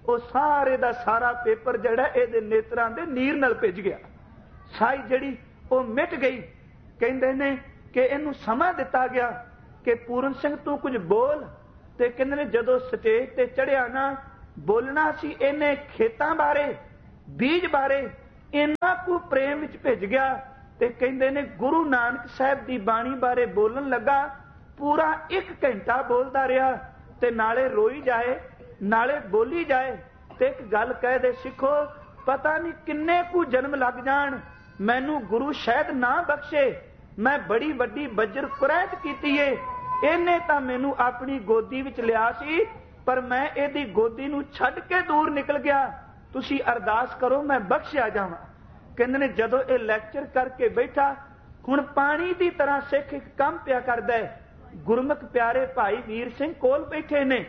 ਉਹ ਸਾਰੇ ਦਾ ਸਾਰਾ ਪੇਪਰ ਜਿਹੜਾ ਇਹਦੇ ਨੇਤਰਾਂ ਦੇ ਨੀਰ ਨਾਲ ਭਿੱਜ ਗਿਆ। ਸਾਈ ਜਿਹੜੀ ਉਹ ਮਿਟ ਗਈ। ਕਹਿੰਦੇ ਨੇ ਕਿ ਇਹਨੂੰ ਸਮਾਂ ਦਿੱਤਾ ਗਿਆ ਕਿ ਪੂਰਨ ਸਿੰਘ ਤੂੰ ਕੁਝ ਬੋਲ। ਤੇ ਕਹਿੰਦੇ ਨੇ ਜਦੋਂ ਸਟੇਜ ਤੇ ਚੜਿਆ ਨਾ, ਬੋਲਣਾ ਸੀ ਇਹਨੇ ਖੇਤਾਂ ਬਾਰੇ, ਬੀਜ ਬਾਰੇ, ਇੰਨਾ ਕੁ ਪ੍ਰੇਮ ਵਿੱਚ ਭਿੱਜ ਗਿਆ। ਤੇ ਕਹਿੰਦੇ ਨੇ ਗੁਰੂ ਨਾਨਕ ਸਾਹਿਬ ਦੀ ਬਾਣੀ ਬਾਰੇ ਬੋਲਣ ਲੱਗਾ, ਪੂਰਾ 1 ਘੰਟਾ ਬੋਲਦਾ ਰਿਹਾ ਤੇ ਨਾਲੇ ਰੋਈ ਜਾਏ ਨਾਲੇ ਬੋਲੀ ਜਾਏ। ਤੇ ਇੱਕ ਗੱਲ ਕਹਿ ਦੇ, ਸਿੱਖੋ ਪਤਾ ਨਹੀਂ ਕਿੰਨੇ ਕੁ ਜਨਮ ਲੱਗ ਜਾਣ, ਮੈਨੂੰ ਗੁਰੂ ਸ਼ਾਇਦ ਨਾ ਬਖਸ਼ੇ, ਮੈਂ ਬੜੀ ਵੱਡੀ ਬੱਜਰ ਕੁਰੈਤ ਕੀਤੀ ਏ। ਇਹਨੇ ਤਾਂ ਮੈਨੂੰ ਆਪਣੀ ਗੋਦੀ ਵਿੱਚ ਲਿਆ ਸੀ, ਪਰ ਮੈਂ ਇਹਦੀ ਗੋਦੀ ਨੂੰ ਛੱਡ ਕੇ ਦੂਰ ਨਿਕਲ ਗਿਆ। ਤੁਸੀਂ ਅਰਦਾਸ ਕਰੋ ਮੈਂ ਬਖਸ਼ਿਆ ਜਾਵਾਂ। ਕਹਿੰਦੇ ਨੇ ਜਦੋਂ ਇਹ ਲੈਕਚਰ ਕਰਕੇ ਬੈਠਾ, ਹੁਣ ਪਾਣੀ ਦੀ ਤਰ੍ਹਾਂ ਸਿੱਖ ਇੱਕ ਕੰਮ ਪਿਆ ਕਰਦਾ ਹੈ। ਗੁਰਮੁਖ ਪਿਆਰੇ ਭਾਈ ਵੀਰ ਸਿੰਘ ਕੋਲ ਬੈਠੇ ਨੇ,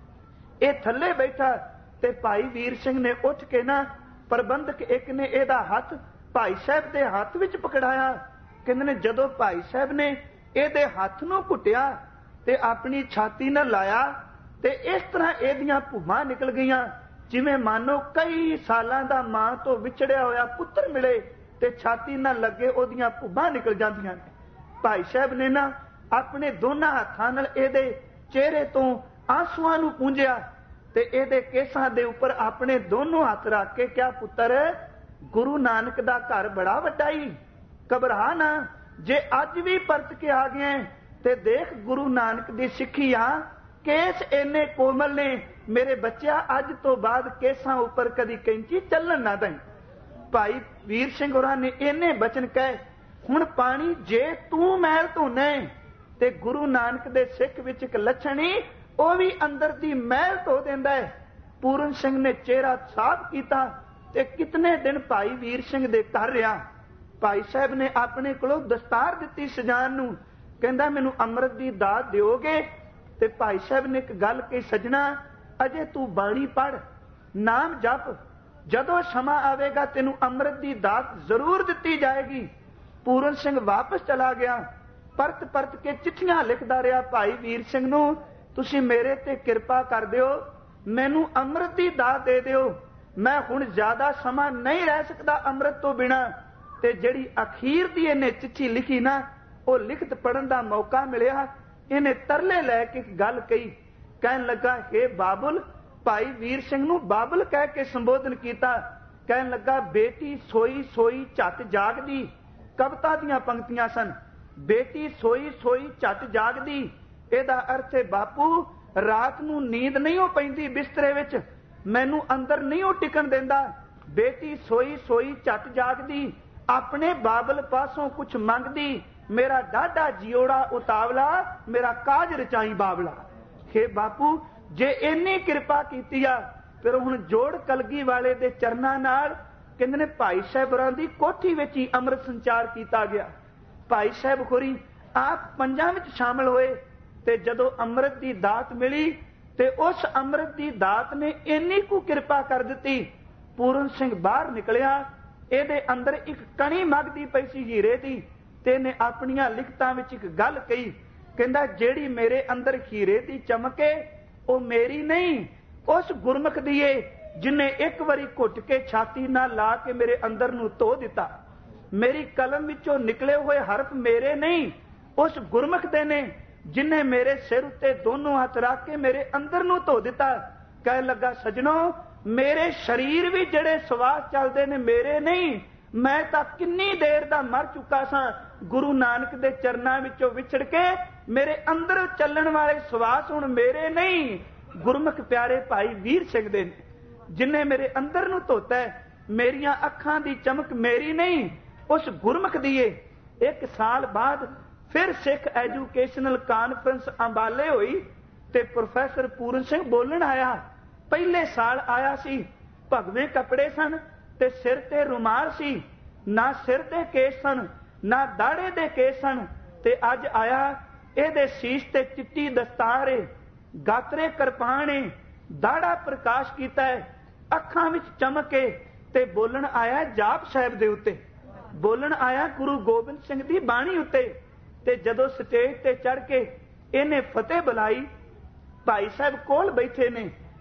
ਇਹ ਥੱਲੇ ਬੈਠਾ ਤੇ ਭਾਈ ਵੀਰ ਸਿੰਘ ਨੇ ਉੱਠ ਕੇ ਨਾ, ਪ੍ਰਬੰਧਕ ਇੱਕ ਨੇ ਇਹਦਾ ਹੱਥ ਭਾਈ ਸਾਹਿਬ ਦੇ ਹੱਥ ਵਿੱਚ ਪਕੜਾਇਆ। ਕਹਿੰਦੇ ਨੇ ਜਦੋਂ ਭਾਈ ਸਾਹਿਬ ਨੇ ਇਹਦੇ ਹੱਥ ਨੂੰ ਘੁੱਟਿਆ ਤੇ ਆਪਣੀ ਛਾਤੀ ਨਾਲ ਲਾਇਆ ਤੇ ਇਸ ਤਰ੍ਹਾਂ ਇਹਦੀਆਂ ਭੁੱਬਾਂ ਨਿਕਲ ਗਈਆਂ, ਜਿਵੇਂ ਮਾਨੋ ਕਈ ਸਾਲਾਂ ਦਾ ਮਾਂ ਤੋਂ ਵਿਛੜਿਆ ਹੋਇਆ ਪੁੱਤਰ ਮਿਲੇ ਤੇ ਛਾਤੀ ਨਾਲ ਲੱਗੇ ਉਹਦੀਆਂ ਭੁੱਬਾਂ ਨਿਕਲ ਜਾਂਦੀਆਂ ਨੇ। ਭਾਈ ਸਾਹਿਬ ਨੇ ਨਾ ਆਪਣੇ ਦੋਨਾਂ ਹੱਥਾਂ ਨਾਲ ਇਹਦੇ ਚਿਹਰੇ ਤੋਂ ਆਂਸੂਆਂ ਨੂੰ ਪੂੰਝਿਆ ਤੇ ਇਹਦੇ ਕੇਸਾਂ ਦੇ ਉੱਪਰ ਆਪਣੇ ਦੋਨੋਂ ਹੱਥ ਰੱਖ ਕੇ ਕਿਹਾ, ਪੁੱਤਰ ਗੁਰੂ ਨਾਨਕ ਦਾ ਘਰ ਬੜਾ ਵੱਡਾ ਹੀ, ਘਬਰਾ ਨਾ, ਜੇ ਅੱਜ ਵੀ ਪਰਤ ਕੇ ਆ ਗਏ ਤੇ ਦੇਖ ਗੁਰੂ ਨਾਨਕ ਦੀ ਸਿੱਖੀ ਆ, ਕੇਸ ਇੰਨੇ ਕੋਮਲ ਨੇ, ਮੇਰੇ ਬੱਚਿਆ ਅੱਜ ਤੋਂ ਬਾਅਦ ਕੇਸਾਂ ਉੱਪਰ ਕਦੀ ਕੈਂਚੀ ਚੱਲਣ ਨਾ ਦੇਂ। ਭਾਈ ਵੀਰ ਸਿੰਘ ਹੋਰਾਂ ਨੇ ਇੰਨੇ ਬਚਨ ਕਹੇ, ਹੁਣ ਪਾਣੀ ਜੇ ਤੂੰ ਮਹਿਲ ਧੋਨੇ ਤੇ ਗੁਰੂ ਨਾਨਕ ਦੇ ਸਿੱਖ ਵਿੱਚ ਇੱਕ ਲੱਛਣੀ, ਉਹ ਵੀ ਅੰਦਰ ਦੀ ਮਹਿਲ ਧੋ ਦਿੰਦਾ ਹੈ। ਪੂਰਨ ਸਿੰਘ ਨੇ ਚਿਹਰਾ ਸਾਫ਼ ਕੀਤਾ ਤੇ ਕਿਤਨੇ ਦਿਨ ਭਾਈ ਵੀਰ ਸਿੰਘ ਦੇ ਘਰ ਰਿਹਾ। ਭਾਈ ਸਾਹਿਬ ਨੇ ਆਪਣੇ ਕੋਲੋਂ ਦਸਤਾਰ ਦਿੱਤੀ ਸਜਾਨ ਨੂੰ, ਕਹਿੰਦਾ ਮੈਨੂੰ ਅੰਮ੍ਰਿਤ ਦੀ ਦਾਤ ਦਿਓਗੇ? ਤੇ ਭਾਈ ਸਾਹਿਬ ਨੇ ਇੱਕ ਗੱਲ ਕਹੀ, ਸਜਣਾ ਅਜੇ ਤੂੰ ਬਾਣੀ ਪੜ੍ਹ, ਨਾਮ ਜਪ, ਜਦੋਂ ਸਮਾਂ ਆਵੇਗਾ ਤੈਨੂੰ ਅੰਮ੍ਰਿਤ ਦੀ ਦਾਤ ਜ਼ਰੂਰ ਦਿੱਤੀ ਜਾਏਗੀ। ਪੂਰਨ ਸਿੰਘ ਵਾਪਸ ਚਲਾ ਗਿਆ, ਪਰਤ ਪਰਤ ਕੇ ਚਿੱਠੀਆਂ ਲਿਖਦਾ ਰਿਹਾ ਭਾਈ ਵੀਰ ਸਿੰਘ ਨੂੰ, ਤੁਸੀਂ ਮੇਰੇ ਤੇ ਕਿਰਪਾ ਕਰ ਦਿਓ, ਮੈਨੂੰ ਅੰਮ੍ਰਿਤ ਦੀ ਦਾਤ ਦੇ ਦਿਓ, ਮੈਂ ਹੁਣ ਜ਼ਿਆਦਾ ਸਮਾਂ ਨਹੀਂ ਰਹਿ ਸਕਦਾ ਅੰਮ੍ਰਿਤ ਤੋਂ ਬਿਨਾਂ। ਤੇ ਜਿਹੜੀ ਅਖੀਰ ਦੀ ਇਹਨੇ ਚਿੱਠੀ ਲਿਖੀ ਨਾ, ਉਹ ਲਿਖਤ ਪੜਨ ਦਾ ਮੌਕਾ ਮਿਲਿਆ, ਇਹਨੇ ਤਰਲੇ ਲੈ ਕੇ ਇੱਕ ਗੱਲ ਕਹੀ, ਕਹਿਣ ਲੱਗਾ, ਹੇ ਬਾਬੁਲ, ਭਾਈ ਵੀਰ ਸਿੰਘ ਨੂੰ ਬਾਬੁਲ ਕਹਿ ਕੇ ਸੰਬੋਧਨ ਕੀਤਾ। ਕਹਿਣ ਲੱਗਾ, ਬੇਟੀ ਸੋਈ ਸੋਈ ਝੱਟ ਜਾਗਦੀ, ਕਵਿਤਾ ਦੀਆਂ ਪੰਕਤੀਆਂ ਸਨ, ਬੇਟੀ ਸੋਈ ਸੋਈ ਝੱਟ ਜਾਗਦੀ, ਇਹਦਾ ਅਰਥ ਹੈ ਬਾਪੂ ਰਾਤ ਨੂੰ ਨੀਂਦ ਨਹੀਂ ਹੋ ਪੈਂਦੀ ਬਿਸਤਰੇ ਵਿੱਚ, ਮੈਨੂੰ ਅੰਦਰ ਨਹੀਂ ਉਹ ਟਿਕਣ ਦਿੰਦਾ। ਬੇਟੀ ਸੋਈ ਸੋਈ ਝੱਟ ਜਾਗਦੀ, ਆਪਣੇ ਬਾਬਲ ਪਾਸੋਂ ਕੁਛ ਮੰਗਦੀ, ਮੇਰਾ ਡਾਢਾ ਜਿਉੜਾ ਉਤਾਵਲਾ, ਮੇਰਾ ਕਾਜ ਰਚਾਈ ਬਾਬਲਾ। ਹੇ ਬਾਪੂ ਜੇ ਇੰਨੀ ਕਿਰਪਾ ਕੀਤੀ ਆ, ਫਿਰ ਹੁਣ ਜੋੜ ਕਲਗੀ ਵਾਲੇ ਦੇ ਚਰਨਾਂ ਨਾਲ, ਕਹਿੰਦੇ ਨੇ ਭਾਈ ਸਾਹਿਬਾਂ ਦੀ ਕੋਠੀ ਵਿੱਚ ਹੀ ਅੰਮ੍ਰਿਤ ਸੰਚਾਰ ਕੀਤਾ ਗਿਆ। ਭਾਈ ਸਾਹਿਬ ਹੋਰੀ ਆਪ ਪੰਜਾਂ ਵਿੱਚ ਸ਼ਾਮਲ ਹੋਏ ਤੇ ਜਦੋਂ ਅੰਮ੍ਰਿਤ ਦੀ ਦਾਤ ਮਿਲੀ ਤੇ ਉਸ ਅੰਮ੍ਰਿਤ ਦੀ ਦਾਤ ਨੇ ਇੰਨੀ ਕੁ ਕਿਰਪਾ ਕਰ ਦਿੱਤੀ, ਪੂਰਨ ਸਿੰਘ ਬਾਹਰ ਨਿਕਲਿਆ, ਇਹਦੇ ਅੰਦਰ ਇੱਕ ਕਣੀ ਮੱਗਦੀ ਪਈ ਸੀ ਹੀਰੇ ਦੀ, ਤੇ ਇਹਨੇ ਆਪਣੀਆਂ ਲਿਖਤਾਂ ਵਿੱਚ ਇੱਕ ਗੱਲ ਕਹੀ, ਕਹਿੰਦਾ ਜਿਹੜੀ ਮੇਰੇ ਅੰਦਰ ਹੀਰੇ ਦੀ ਚਮਕੇ ਉਹ ਮੇਰੀ ਨਹੀਂ, ਉਸ ਗੁਰਮੁਖ ਦੀ ਏ ਜਿਨੇ ਇੱਕ ਵਾਰੀ ਘੁੱਟ ਕੇ ਛਾਤੀ ਨਾਲ ਲਾ ਕੇ ਮੇਰੇ ਅੰਦਰ ਨੂੰ ਧੋ ਦਿੱਤਾ। ਮੇਰੀ ਕਲਮ ਵਿੱਚੋਂ ਨਿਕਲੇ ਹੋਏ ਹਰਫ ਮੇਰੇ ਨਹੀਂ, ਉਸ ਗੁਰਮੁਖ ਦੇ ਨੇ ਜਿਨੇ ਮੇਰੇ ਸਿਰ ਉੱਤੇ ਦੋਨੋਂ ਹੱਥ ਰੱਖ ਕੇ ਮੇਰੇ ਅੰਦਰ ਨੂੰ ਧੋ ਦਿੱਤਾ। ਕਹਿਣ ਲੱਗਾ, ਸਜਣੋ ਮੇਰੇ ਸਰੀਰ ਵੀ ਜਿਹੜੇ ਸਵਾਸ ਚੱਲਦੇ ਨੇ ਮੇਰੇ ਨਹੀਂ, ਮੈਂ ਤਾਂ ਕਿੰਨੀ ਦੇਰ ਦਾ ਮਰ ਚੁੱਕਾ ਸਾਂ, ਗੁਰੂ ਨਾਨਕ ਦੇ ਚਰਨਾਂ ਵਿੱਚੋਂ ਵਿਛੜ ਕੇ ਮੇਰੇ ਅੰਦਰ ਚੱਲਣ ਵਾਲੇ ਸਵਾਸ ਹੁਣ ਮੇਰੇ ਨਹੀਂ, ਗੁਰਮੁਖ ਪਿਆਰੇ ਭਾਈ ਵੀਰ ਸਿੰਘ ਦੇ ਨੇ, ਜਿਨੇ ਮੇਰੇ ਅੰਦਰ ਨੂੰ ਧੋਤਾ ਹੈ। ਮੇਰੀਆਂ ਅੱਖਾਂ ਦੀ ਚਮਕ ਮੇਰੀ ਨਹੀਂ, ਉਸ ਗੁਰਮੁਖ ਦੀ ਏ। 1 ਸਾਲ ਬਾਅਦ ਫਿਰ ਸਿੱਖ ਐਜੂਕੇਸ਼ਨਲ ਕਾਨਫਰੰਸ ਅੰਬਾਲੇ ਹੋਈ ਤੇ ਪ੍ਰੋਫੈਸਰ ਪੂਰਨ ਸਿੰਘ ਬੋਲਣ ਆਇਆ। ਪਹਿਲੇ ਸਾਲ ਆਇਆ ਸੀ, ਭਗਵੇਂ ਕੱਪੜੇ ਸਨ ਤੇ ਸਿਰ ਤੇ ਰੁਮਾਲ ਸੀ, ਨਾ ਸਿਰ ਤੇ ਕੇਸ ਸਨ ਨਾ ਦਾੜੇ ਦੇ ਕੇਸ ਸਨ, ਤੇ ਅੱਜ ਆਇਆ ਇਹਦੇ ਸੀਸ ਤੇ ਚਿੱਟੀ ਦਸਤਾਰ ਏ, ਗਾਤਰੇ ਕਿਰਪਾਨ ਏ, ਦਾੜਾ ਪ੍ਰਕਾਸ਼ ਕੀਤਾ ਹੈ, ਅੱਖਾਂ ਵਿੱਚ ਚਮਕ ਏ, ਤੇ ਬੋਲਣ ਆਇਆ ਜਾਪ ਸਾਹਿਬ ਦੇ ਉੱਤੇ, ਬੋਲਣ ਆਇਆ ਗੁਰੂ ਗੋਬਿੰਦ ਸਿੰਘ ਦੀ ਬਾਣੀ ਉੱਤੇ। ਤੇ ਜਦੋਂ ਸਟੇਜ ਤੇ ਚੜ ਕੇ ਇਹਨੇ ਫਤਿਹ ਬੁਲਾਈ, ਭਾਈ ਸਾਹਿਬ ਕੋਲ ਬੈਠੇ ਨੇ,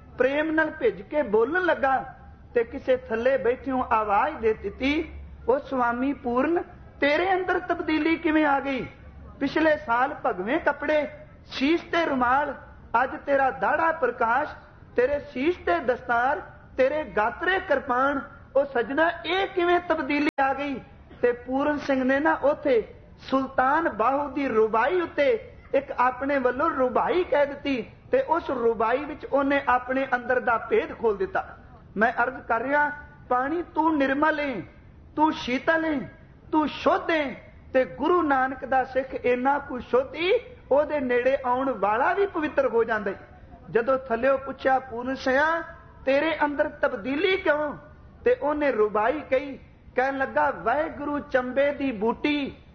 प्रेम नाल भिज के बोलन लगा ते किसे थल्ले बैठियों आवाज दे दित्ती, ओ स्वामी पूर्ण तेरे अंदर तब्दीली किवें आ गई? पिछले साल भगवें कपड़े, शीश ते रुमाल, अज तेरा दाड़ा प्रकाश, तेरे शीश ते दस्तार, तेरे गातरे कृपाण, ओ सजना ये किवें तब्दीली आ गई? ते पूਰਨ सिंह ने ना उथे सुल्तान बाहू दी रुबाई उत्ते एक अपने वल्लों रुबाई कह दी ते उस रुबाई विच उन्हें अपने अंदर दा भेद खोल दिता। मैं अर्ज कर रहा, पानी तू निर्मल है, तू शीतल है, तू शुद्ध है, ते गुरु नानक दा सिख इन्ना कुछ शुद्धि ओदे नेड़े आउण वाला भी पवित्र हो जांदा है। जदों थल्लिओ पुछया पूर्ण सिंह तेरे अंदर तब्दीली क्यों? ते उन्हें रुबाई कही, कहन लगा वाहिगुरु चंबे दी बूटी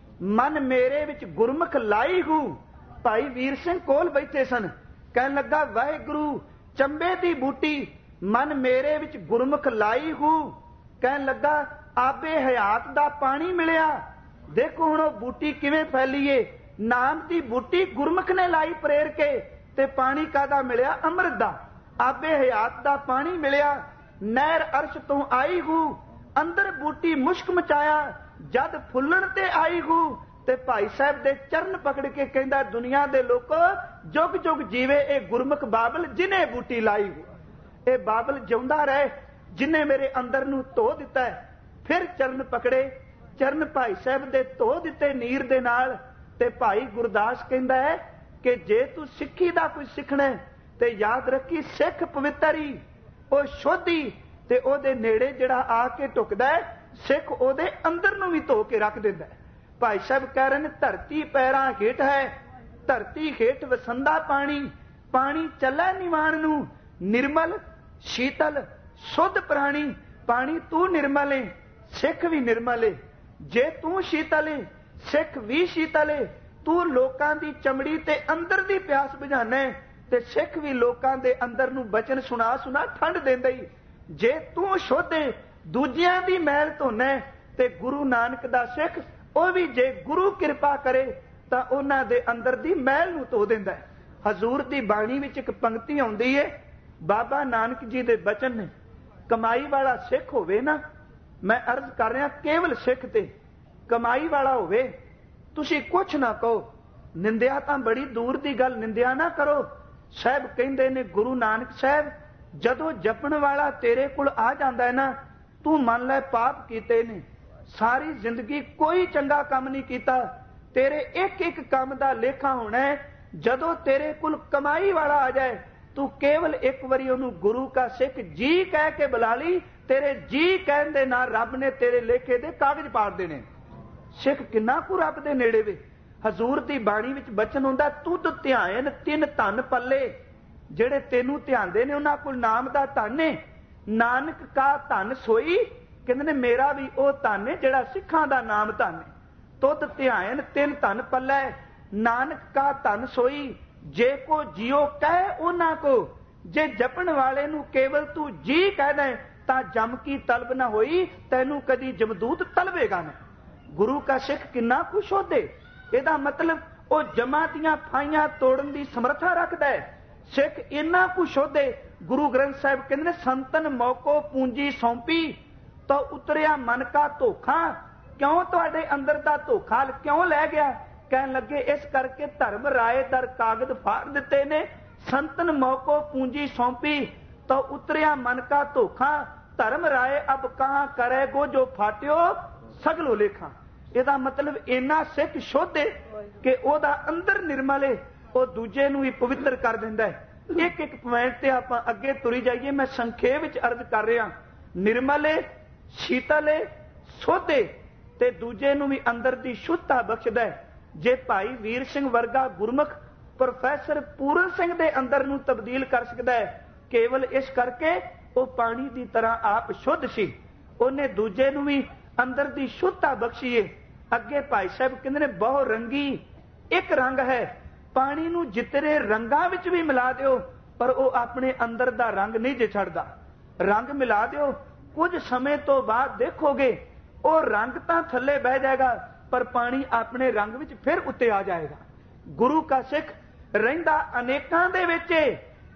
मन मेरे विच गुरमुख लाई हूं। भाई वीर सिंह कोल बैठे सन, कहन लगा वाहिगुरु चंबे दी बूटी मन मेरे विच गुरमुख लाई हूं। कहन लगा आबे हयात दा पानी मिलिया, देखो हुण बूटी किवें फैली है। नाम दी बूटी गुरमुख ने लाई प्रेर के, ते पानी कादा मिलिया? अमृत दा। आबे हयात दा पानी मिलिया, नहर अर्श तो आई हूं, अंदर बूटी मुश्क मचाया, जद फुल्लण ते आई हूं। ते भाई साहब दे चरण पकड़ के कहंदा दुनिया दे लोको जुग जुग जीवे ए गुरमुख बाबल जिन्हें बूटी लाई हो। ए बाबल जिउंदा रहे जिन्हें मेरे अंदर नूं धो दिता है। फिर चरण पकड़े, चरण भाई साहब दे धो दिते नीर दे नाल। ते भाई गुरदास कहंदा है कि जे तू सिੱਖੀ दा कुछ सिੱਖਣਾ है ते याद रखी सिੱਖ पवित्र ही ओ शुद्धि ते ओदे नेड़े जिहड़ा आके टुकदा है सिੱਖ ओदे अंदर नूं भी धो के रख दिंदा है। भाई साहब कह रहे हैं धरती पैरां हेठ है, धरती हेठ वसंदा पानी, पानी चला निवाण नूं, निर्मल शीतल शुद्ध प्राणी। पानी तू निर्मल है, सिੱਖ भी निर्मल है। जे तू शीतल है सिੱਖ भी शीतल है। तू लोकां दी चमड़ी ते अंदर दी प्यास बुझाना है ते सिੱਖ भी लोकां दे अंदर नूं बचन सुना सुना ठंड देंदा ही। जे तू शुद्ध है दूजियां दी मैल धोना है ते गुरु नानक दा सिੱਖ ਉਹ ਵੀ ਜੇ ਗੁਰੂ ਕਿਰਪਾ ਕਰੇ ਤਾਂ ਉਹਨਾਂ ਦੇ ਅੰਦਰ ਦੀ ਮੈਲ ਨੂੰ ਧੋ ਦਿੰਦਾ ਹੈ। ਹਜ਼ੂਰ ਦੀ ਬਾਣੀ ਵਿੱਚ ਇੱਕ ਪੰਕਤੀ ਆਉਂਦੀ ਹੈ, ਬਾਬਾ ਨਾਨਕ ਜੀ ਦੇ ਬਚਨ ਨੇ, ਕਮਾਈ ਵਾਲਾ ਸਿੱਖ ਹੋਵੇ ਨਾ, ਮੈਂ ਅਰਜ਼ ਕਰ ਰਿਹਾ ਕੇਵਲ ਸਿੱਖ ਤੇ ਕਮਾਈ ਵਾਲਾ ਹੋਵੇ, ਤੁਸੀਂ ਕੁਛ ਨਾ ਕਹੋ, ਨਿੰਦਿਆ ਤਾਂ ਬੜੀ ਦੂਰ ਦੀ ਗੱਲ, ਨਿੰਦਿਆ ਨਾ ਕਰੋ। ਸਾਹਿਬ ਕਹਿੰਦੇ ਨੇ ਗੁਰੂ ਨਾਨਕ ਸਾਹਿਬ ਜਦੋਂ ਜਪਣ ਵਾਲਾ ਤੇਰੇ ਕੋਲ ਆ ਜਾਂਦਾ ਹੈ ਨਾ, ਤੂੰ ਮੰਨ ਲੈ ਪਾਪ ਕੀਤੇ ਨੇ, सारी जिंदगी कोई चंगा काम नहीं किया, तेरे एक एक काम का लेखा होना है। जदों तेरे कुल कमाई वाला आ जाए तू केवल एक बारी उन्होंने गुरु का सिख जी कह के बुला ली, तेरे जी कहन दे नाल रब ने तेरे लेखे दे कागज पाड़ देने। सिख किन्ना कु रब दे नेड़े वे। हजूर दी बाणी विच बचन हुंदा तुद ध्यान तिन धन पल्ले, जेड़े तेनू ध्यानदे ने उन्हां कोल नाम दा धन है। नानक का धन सोई, कहते ने मेरा भी वह धन है जिहड़ा सिखां दा नाम धन है। तुद ध्यान तिन धन पल्लै, नानक का धन सोई, जे को जियो कह उन्हां को। जे जपण वाले नूं केवल तू जी कह दे तां जम की तलब ना होई, तैनू कदी जमदूत तलवेगा ना। गुरु का सिख किन्ना कुछ होदे, इहदा मतलब वह जमा दियां फाइयां तोड़न दी समर्था रखदा है। सिख इन्ना कुछ होदे, गुरु ग्रंथ साहिब कहंदे ने संतन मौको पूंजी सौंपी तो उतरिया मन का धोखा। क्यों तुहाडे अंदर दा धोखा क्यों लै गया? कहन लगे इस करके धर्म राय दर कागज फाड़ दिते ने, संतन मौको पूंजी सौंपी तो उतरिया मन का धोखा। धर्म राय अब कहां करे गो जो फाट्यो सगलो लेखा। इहदा मतलब इन्ना सिख शुद्ध है कि ओहदा अंदर निर्मल है, वो दूजे नूं भी पवित्र कर दिंदा है। एक एक पॉइंट ते आपां अगे तुरी जाइए। मैं संखेप विच अर्ज कर रहा, निर्मल है, शीतल है, शुद्ध है ते दूजे नूं भी अंदर दी शुद्धता बख्शदा है। जे भाई वीर सिंह वर्गा गुरमुख प्रोफैसर पूਰਨ सिंह दे अंदर नूं तब्दील कर सकदा है, केवल इस करके वो पानी की तरह आप शुद्ध सी, उन्हें दूजे नूं भी अंदर दी शुद्धता बख्शी है। अगे भाई साहब कहंदे ने बहु रंगी एक रंग है, पानी नूं जितने रंगां विच भी मिला दिओ पर वो अपने अंदर दा रंग नहीं जे छड्डदा। रंग मिला दिओ, कुछ समय तो बाद देखोगे वो रंग तो थले बह जाएगा पर पानी अपने रंग विच फिर उत्ते आ जाएगा। गुरु का सिख रहिंदा अनेकां दे विच,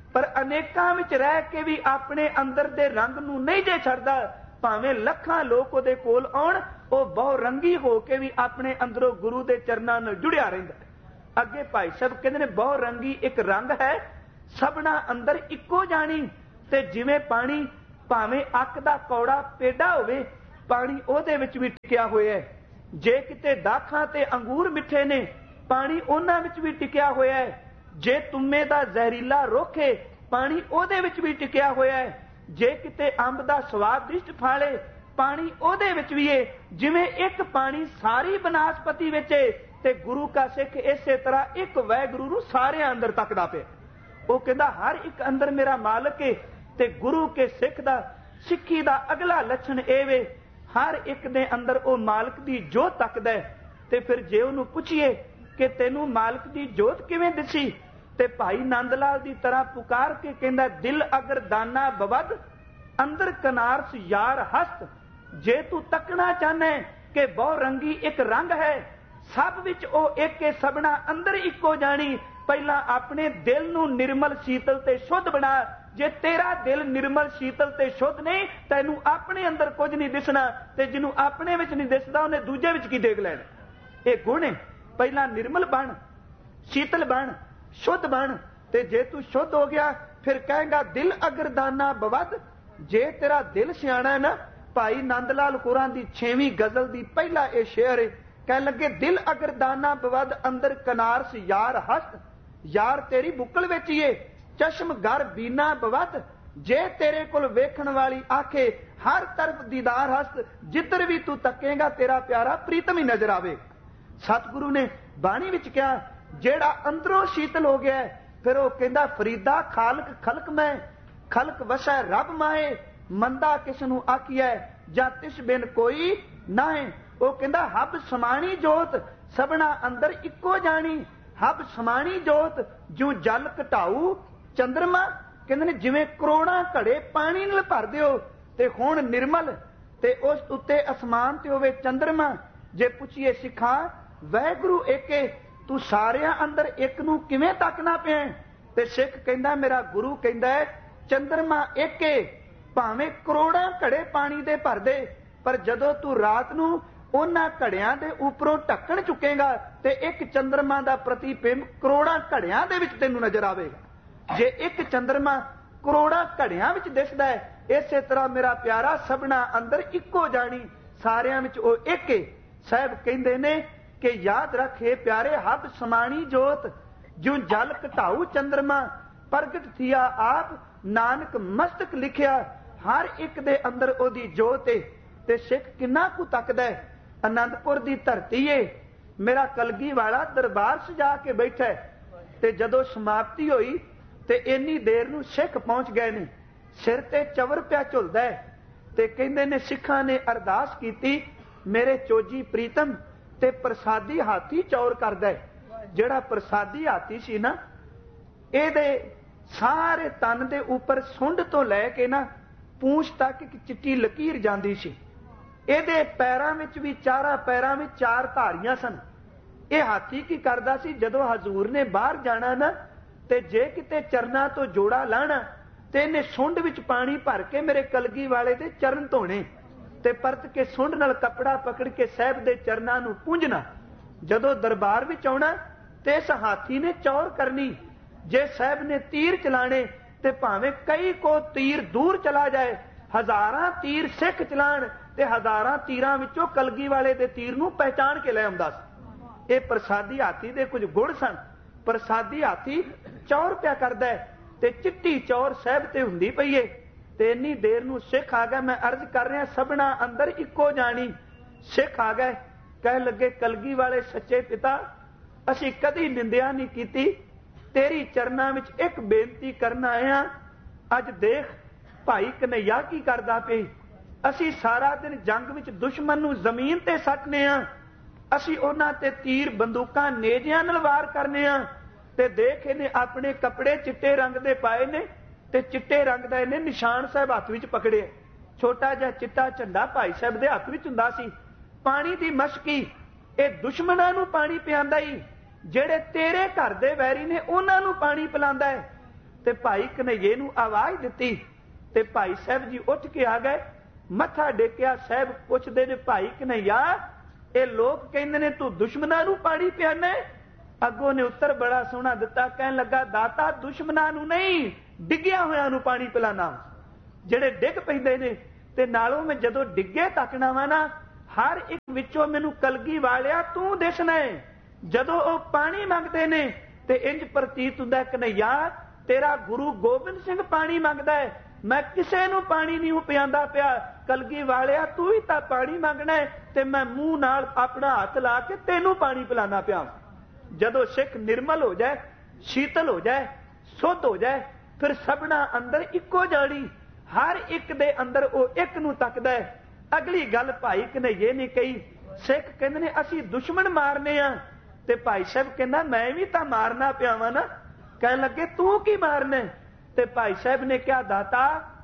पर अनेकां विच रह के भी अपने अंदर दे रंग नूं नहीं जे छड्डदा। भावें लखां लोक उहदे कोल आउण, ਉਹ ਬਹੁ रंगी हो के भी अपने अंदरों गुरु के चरणों नाल जुड़िया रहिंदा। अगे भाई साहब कहते ने बहु रंगी एक रंग है, सबना अंदर इक्को जानी। ते जिवें पानी भावें अक दा कौड़ा पेड़ा होवे, पानी ਉਹਦੇ ਵਿੱਚ भी टिकिया होया है। जे किते दाखां ते अंगूर मिठे ने, पानी ਉਹਨਾਂ ਵਿੱਚ भी टिकिया होया है। जे तुम्मे दा ਜ਼ਹਿਰੀਲਾ रुख है, पानी ਉਹਦੇ ਵਿੱਚ भी टिकिया होया है। जे किते अंब दा स्वादिष्ट फल है, पानी ਉਹਦੇ ਵਿੱਚ भी है। जिवें एक पानी सारी बनस्पति विच है, ते गुरु का सिख इसे तरह एक वाहिगुरू नूं सारे अंदर तकदा पिया। वो कहंदा हर एक अंदर मेरा मालक है। ते गुरु के सिख दा सिक्खी दा अगला लक्षण ਇਹ ਵੇ, हर एक दे अंदर वो मालक दी जोत तकदा है। ते फिर जे ਉਹਨੂੰ ਪੁੱਛੀਏ कि तैनूं मालक दी जोत किवें दिसी, ते भाई नंद लाल दी तरह पुकार के कहंदा दिल अगर दाना बवद अंदर कनारस यार हस्त। जे तू तकना चाहना है कि बहु रंगी एक रंग है, सब विच ओ एक के सबना अंदर इक्को जानी। पहला अपने दिल नूं निर्मल शीतल ते शुद्ध बना। जे तेरा दिल निर्मल शीतल ते शुद्ध नहीं, तैनूं अपने अंदर कुछ नहीं दिसना, ते जिन्हों अपने विच नहीं दिसदा उन्हें दूजे विच की देख लैना। ये गुण है। पहला निर्मल बन, शीतल बन, शुद्ध बन। ते जे तू शुद्ध हो गया, फिर कहेगा दिल अगर दाना बवद। जे तेरा दिल सियाणा है ना, भाई नंद लाल होरां दी 6वीं गजल दी पहला ये शेर है। कह लगे दिल अगर दाना बवद अंदर कनारस यार हस्त। यार तेरी बुकल विच ही है, चश्म घर बीना बवद। जे तेरे कोल वेखण वाली आखे हर तरफ दीदार हस्त। जिधर भी तू तकेगा तेरा प्यारा प्रीतम ही नजर आवे। सतगुरु ने बाणी विच कहा जेड़ा अंदरों शीतल हो गया है, फिर वो कहंदा फरीदा खालक खलक मैं, खलक वसै रब माए। मंदा किसनू आखिया जा तिस बिन कोई ना है। वो कहंदा हब समाणी जोत सबना अंदर इक्को जानी। हब समाणी जोत जो जल घटाऊ चंद्रमा। कहंदे ने जिवें करोड़ां घड़े पानी नाल भर दिओ ते हुण निर्मल ते उस उत्ते आसमान ते होवे चंद्रमा। जे पुछिए सिखा वाहिगुरू एके, तू सारियां अंदर एक नूं किवें तकना पिया? ते सिख कहंदा मेरा गुरु कहंदा है चंद्रमा एके, भावें करोड़ां घड़े पानी दे भर दे, पर जदों तू रात नूं उन्हां घड़ियां दे उपरों ढक्कण चुकेगा ते एक चंद्रमा दा प्रतिबिंब करोड़ां घड़ियां दे विच तैनूं नजर आवेगा। जे एक चंद्रमा करोड़ां घड़ियां विच दिसदा है, इसे तरह मेरा प्यारा सबना अंदर इक्को जानी, सारियां विच ओ एक है। साहब कहंदे ने कि याद रखे प्यारे हब समाणी जोत जो जल घटाऊ चंद्रमा। प्रगट थिया आप नानक मस्तक लिखिया, हर एक दे अंदर ओदी जोत है। ते सिख किन्ना कु तकदा है। आनंदपुर दी धरती है, मेरा कलगी वाला दरबार सजा के बैठा है। ते जदों समाप्ति होई ते इन्नी देर नूं सिख पहुंच गए ने, सिर ते चवर पिया झुलदा है। ते कहंदे ने सिखां ने अरदास कीती मेरे चोजी प्रीतम ते प्रसादी हाथी चौर करदा है। जिहड़ा प्रसादी हाथी सी ना, ਇਹਦੇ ਸਾਰੇ तन ਦੇ ਉੱਪਰ ਸੁੰਡ ਤੋਂ ਲੈ ਕੇ ਨਾ ਪੂੰਛ ਤੱਕ ਇੱਕ ਚਿੱਟੀ ਲਕੀਰ ਜਾਂਦੀ ਸੀ। ਇਹਦੇ ਪੈਰਾਂ ਵਿੱਚ ਵੀ ਚਾਰਾਂ ਪੈਰਾਂ ਵਿੱਚ 4 ਧਾਰੀਆਂ ਸਨ। ਇਹ ਹਾਥੀ ਕੀ ਕਰਦਾ ਸੀ, ਜਦੋਂ ਹਜ਼ੂਰ ਨੇ ਬਾਹਰ ਜਾਣਾ ਨਾ, ਤੇ ਜੇ ਕਿਤੇ ਚਰਨਾਂ ਤੋਂ ਜੋੜਾ ਲਾਣਾ ਤੇ ਇਹਨੇ ਸੁੰਡ ਵਿੱਚ ਪਾਣੀ ਭਰ ਕੇ ਮੇਰੇ ਕਲਗੀ ਵਾਲੇ ਦੇ ਚਰਨ ਧੋਣੇ ਤੇ ਪਰਤ ਕੇ ਸੁੰਡ ਨਾਲ ਕੱਪੜਾ ਪਕੜ ਕੇ ਸਾਹਿਬ ਦੇ ਚਰਨਾਂ ਨੂੰ ਪੂੰਝਣਾ। ਜਦੋਂ ਦਰਬਾਰ ਵਿੱਚ ਆਉਣਾ ਤੇ ਇਸ ਹਾਥੀ ਨੇ ਚੌਰ ਕਰਨੀ। जे साहब ने तीर चलाने ते भावें कई को तीर दूर चला जाए, हजारां तीर सिख चलाण ते हजारां तीरां विचों कलगी वाले दे तीर नूं पहचान के लै आउंदा सी। ये प्रसादी हाथी दे कुछ गुण सन। प्रसादी हाथी चौर पिया करदा है ते चिट्टी चौर साहब ते हुंदी पई है। ते इन्नी देर नूं सिख आ गया, मैं अर्ज कर रहा सबना अंदर इक्को जानी। सिख आ गए, कह लगे कलगी वाले सच्चे पिता, असीं कदी निंदिया नहीं कीती, तेरी चरना विच एक बेनती करना आया। अज देख भाई कन्हैया की करदा पे, असी सारा दिन जंग विच दुश्मन नूं जमीन ते सटने आ, असी उन्हां ते तीर बंदूकां नेजियां नाल वार करने आ। ते देख इहने अपने कपड़े चिट्टे रंग दे पाए ने ते चिट्टे रंग दा इहने निशान साहब हत्थ विच पकड़े। छोटा जिहा चिट्टा झंडा भाई साहब दे हत्थ विच हुंदा सी। पानी दी मशकी, इह दुश्मनां नूं पानी पिआंदा ही, ਜਿਹੜੇ तेरे घर दे वैरी ने उन्हां नूं पानी पिलांदा है। ਤੇ ਭਾਈ ਕਨਈਏ ਨੂੰ ਆਵਾਜ਼ ਦਿੱਤੀ ਤੇ ਭਾਈ ਸਾਹਿਬ ਜੀ ਉੱਠ ਕੇ ਆ ਗਏ, ਮੱਥਾ ਟੇਕਿਆ। ਸਾਹਿਬ ਪੁੱਛਦੇ ਨੇ, ਭਾਈ ਕਨਈਆ, ਇਹ ਲੋਕ ਕਹਿੰਦੇ ਨੇ ਤੂੰ ਦੁਸ਼ਮਣਾਂ ਨੂੰ ਪਾਣੀ ਪਿਆਨਾ। ਅੱਗੋਂ ਨੇ ਉੱਤਰ ਬੜਾ ਸੋਹਣਾ ਦਿੱਤਾ, ਕਹਿਣ ਲੱਗਾ, ਦਾਤਾ ਦੁਸ਼ਮਣਾਂ ਨੂੰ ਨਹੀਂ, ਡਿੱਗਿਆ ਹੋਇਆਂ ਨੂੰ ਪਾਣੀ ਪਿਲਾਣਾ, ਜਿਹੜੇ ਡਿੱਗ ਪੈਂਦੇ ਨੇ। ਤੇ ਨਾਲੋਂ ਮੈਂ ਜਦੋਂ ਡਿੱਗੇ ਤੱਕਣਾ ਵਾ ਨਾ, ਹਰ ਇੱਕ ਵਿੱਚੋਂ ਮੈਨੂੰ ਕਲਗੀ ਵਾਲਿਆ ਤੂੰ ਦਿਸਣਾ ਹੈ। ਜਦੋਂ ਉਹ ਪਾਣੀ ਮੰਗਦੇ ਨੇ ਤੇ ਇੰਜ ਪ੍ਰਤੀਤ ਹੁੰਦਾ, ਕਨਈਆ ਤੇਰਾ ਗੁਰੂ ਗੋਬਿੰਦ ਸਿੰਘ ਪਾਣੀ ਮੰਗਦਾ ਹੈ, ਮੈਂ ਕਿਸੇ ਨੂੰ ਪਾਣੀ ਨਹੀਂ ਪਿਆਂਦਾ ਪਿਆ। ਕਲਗੀ ਵਾਲਿਆ ਤੂੰ ਹੀ ਤਾਂ ਪਾਣੀ ਮੰਗਣਾ ਹੈ ਤੇ ਮੈਂ ਮੂੰਹ ਨਾਲ ਆਪਣਾ ਹੱਥ ਲਾ ਕੇ ਤੈਨੂੰ ਪਾਣੀ ਪਿਲਾਣਾ ਪਿਆ। ਜਦੋਂ ਸਿੱਖ ਨਿਰਮਲ ਹੋ ਜਾਏ, ਸ਼ੀਤਲ ਹੋ ਜਾਏ, ਸੁੱਧ ਹੋ ਜਾਏ, ਫਿਰ ਸਭਨਾ ਅੰਦਰ ਇੱਕੋ ਜਾਣੀ, ਹਰ ਇੱਕ ਦੇ ਅੰਦਰ ਉਹ ਇੱਕ ਨੂੰ ਤੱਕਦਾ ਹੈ। ਅਗਲੀ ਗੱਲ ਭਾਈ ਕਨਈਏ ਨੇ ਕਹੀ, ਸਿੱਖ ਕਹਿੰਦੇ ਨੇ ਅਸੀਂ ਦੁਸ਼ਮਣ ਮਾਰਨੇ ਆ। ਤੇ ਭਾਈ ਸਾਹਿਬ ਕਹਿੰਦਾ ਮੈਂ ਵੀ ਤਾਂ ਮਾਰਨਾ ਪਿਆ ਵਾਂ ਨਾ। ਕਹਿਣ ਲੱਗੇ ਤੂੰ ਕੀ ਮਾਰਨਾ? ਤੇ ਭਾਈ ਸਾਹਿਬ ਨੇ ਕਿਹਾ, ਦਾਤਾ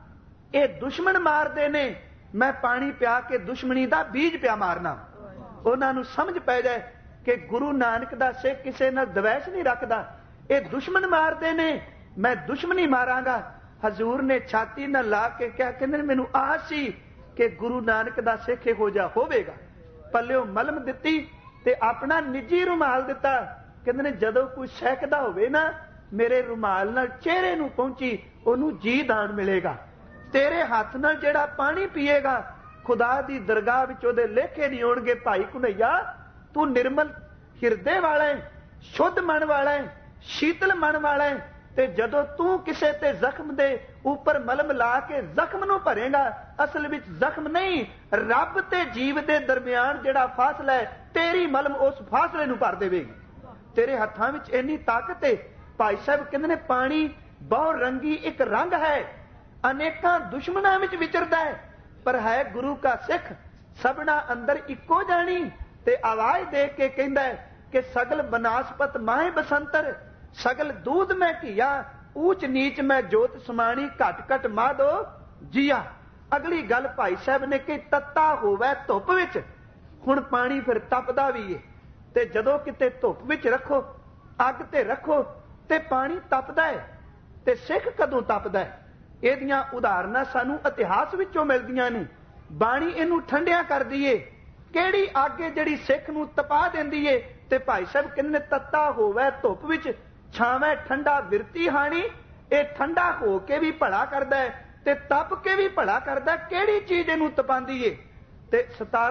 ਇਹ ਦੁਸ਼ਮਣ ਮਾਰਦੇ ਨੇ, ਮੈਂ ਪਾਣੀ ਪਿਆ ਕੇ ਦੁਸ਼ਮਣੀ ਦਾ ਬੀਜ ਪਿਆ ਮਾਰਨਾ। ਉਹਨਾਂ ਨੂੰ ਸਮਝ ਪੈ ਜਾਏ ਕਿ ਗੁਰੂ ਨਾਨਕ ਦਾ ਸਿੱਖ ਕਿਸੇ ਨਾਲ ਦਵੈਸ਼ ਨਹੀਂ ਰੱਖਦਾ। ਇਹ ਦੁਸ਼ਮਣ ਮਾਰਦੇ ਨੇ, ਮੈਂ ਦੁਸ਼ਮਣੀ ਮਾਰਾਂਗਾ। ਹਜ਼ੂਰ ਨੇ ਛਾਤੀ ਨਾਲ ਲਾ ਕੇ ਕਿਹਾ, ਕਹਿੰਦੇ ਮੈਨੂੰ ਆਸ ਸੀ ਕਿ ਗੁਰੂ ਨਾਨਕ ਦਾ ਸਿੱਖ ਇਹੋ ਜਿਹਾ ਹੋਵੇਗਾ। ਪੱਲਿਓ ਮਲਮ ਦਿੱਤੀ ਤੇ ਆਪਣਾ ਨਿੱਜੀ ਰੁਮਾਲ ਦਿੱਤਾ। ਕਹਿੰਦੇ ਨੇ ਜਦੋਂ ਕੋਈ ਸਹਿਕਦਾ ਹੋਵੇ ਨਾ, ਮੇਰੇ ਰੁਮਾਲ ਨਾਲ ਚਿਹਰੇ ਨੂੰ ਪਹੁੰਚੀ, ਉਹਨੂੰ ਜੀ ਦਾਨ ਮਿਲੇਗਾ। ਤੇਰੇ ਹੱਥ ਨਾਲ ਜਿਹੜਾ ਪਾਣੀ ਪੀਏਗਾ, ਖੁਦਾ ਦੀ ਦਰਗਾਹ ਵਿੱਚ ਉਹਦੇ ਲੇਖੇ ਨਹੀਂ ਹੋਣਗੇ। ਭਾਈ ਕਨਈਆ ਤੂੰ ਨਿਰਮਲ ਹਿਰਦੇ ਵਾਲਾ ਹੈ, ਸ਼ੁੱਧ ਮਨ ਵਾਲਾ ਹੈ, ਸ਼ੀਤਲ ਮਨ ਵਾਲਾ ਹੈ। ਤੇ ਜਦੋਂ ਤੂੰ ਕਿਸੇ ਤੇ ਜ਼ਖਮ ਦੇ ਉੱਪਰ ਮਲਮ ਲਾ ਕੇ ਜ਼ਖਮ ਨੂੰ ਭਰੇਗਾ, ਅਸਲ ਵਿੱਚ ਜ਼ਖਮ ਨਹੀਂ, ਰੱਬ ਤੇ ਜੀਵ ਦੇ ਦਰਮਿਆਨ ਜਿਹੜਾ ਫਾਸਲਾ ਹੈ, ਤੇਰੀ ਮਲਮ ਉਸ ਫਾਸਲੇ ਨੂੰ ਭਰ ਦੇਵੇਗੀ। ਤੇਰੇ ਹੱਥਾਂ ਵਿੱਚ ਇੰਨੀ ਤਾਕਤ ਹੈ। ਭਾਈ ਸਾਹਿਬ ਕਹਿੰਦੇ ਨੇ ਪਾਣੀ ਬਹੁ ਰੰਗੀ ਇੱਕ ਰੰਗ ਹੈ, ਅਨੇਕਾਂ ਦੁਸ਼ਮਣਾਂ ਵਿੱਚ ਵਿਚਰਦਾ ਹੈ, ਪਰ ਹੈ ਗੁਰੂ ਕਾ ਸਿੱਖ, ਸਭਨਾ ਅੰਦਰ ਇੱਕੋ ਜਾਣੀ। ਤੇ ਆਵਾਜ਼ ਦੇ ਕੇ ਕਹਿੰਦਾ ਹੈ ਕਿ ਸਗਲ ਬਨਾਸਪਤ ਮਾਹੇ ਬਸੰਤਰ, ਸਗਲ ਦੂਧ ਮੈਂ ਘੀਆ, ਊਚ ਨੀਚ ਮੈਂ ਜੋਤ ਸਮਾਣੀ, ਘਟ ਘਟ ਮਾਧੋ ਜੀਆ। ਅਗਲੀ ਗੱਲ ਭਾਈ ਸਾਹਿਬ ਨੇ ਕਿ ਤੱਤਾ ਹੋਵੇ ਧੁੱਪ ਵਿੱਚ। ਹੁਣ ਪਾਣੀ ਫਿਰ ਤਪਦਾ ਵੀ ਏ, ਤੇ ਜਦੋਂ ਕਿਤੇ ਧੁੱਪ ਵਿੱਚ ਰੱਖੋ, ਅੱਗ ਤੇ ਰੱਖੋ ਤੇ ਪਾਣੀ ਤਪਦਾ ਹੈ। ਤੇ ਸਿੱਖ ਕਦੋਂ ਤਪਦਾ ਹੈ? ਇਹਦੀਆਂ ਉਦਾਹਰਨਾਂ ਸਾਨੂੰ ਇਤਿਹਾਸ ਵਿੱਚੋਂ ਮਿਲਦੀਆਂ ਨੇ। ਬਾਣੀ ਇਹਨੂੰ ਠੰਡਿਆ ਕਰਦੀ ਏ। ਕਿਹੜੀ ਅੱਗ ਏ ਜਿਹੜੀ ਸਿੱਖ ਨੂੰ ਤਪਾ ਦਿੰਦੀ ਏ? ਤੇ ਭਾਈ ਸਾਹਿਬ ਕਹਿੰਦੇ ਤੱਤਾ ਹੋਵੇ ਧੁੱਪ ਵਿੱਚ, ਛਾਵੇਂ ਠੰਡਾ ਵਿਰਤੀ ਹਾਣੀ। ਇਹ ਠੰਡਾ ਹੋ ਕੇ ਵੀ ਭਲਾ ਕਰਦਾ ਹੈ ਤੇ ਤਪ ਕੇ ਵੀ ਭਲਾ ਕਰਦਾ। ਕਿਹੜੀ ਚੀਜ਼ ਇਹਨੂੰ ਤਪਾਉਂਦੀ ਏ? ਤੇ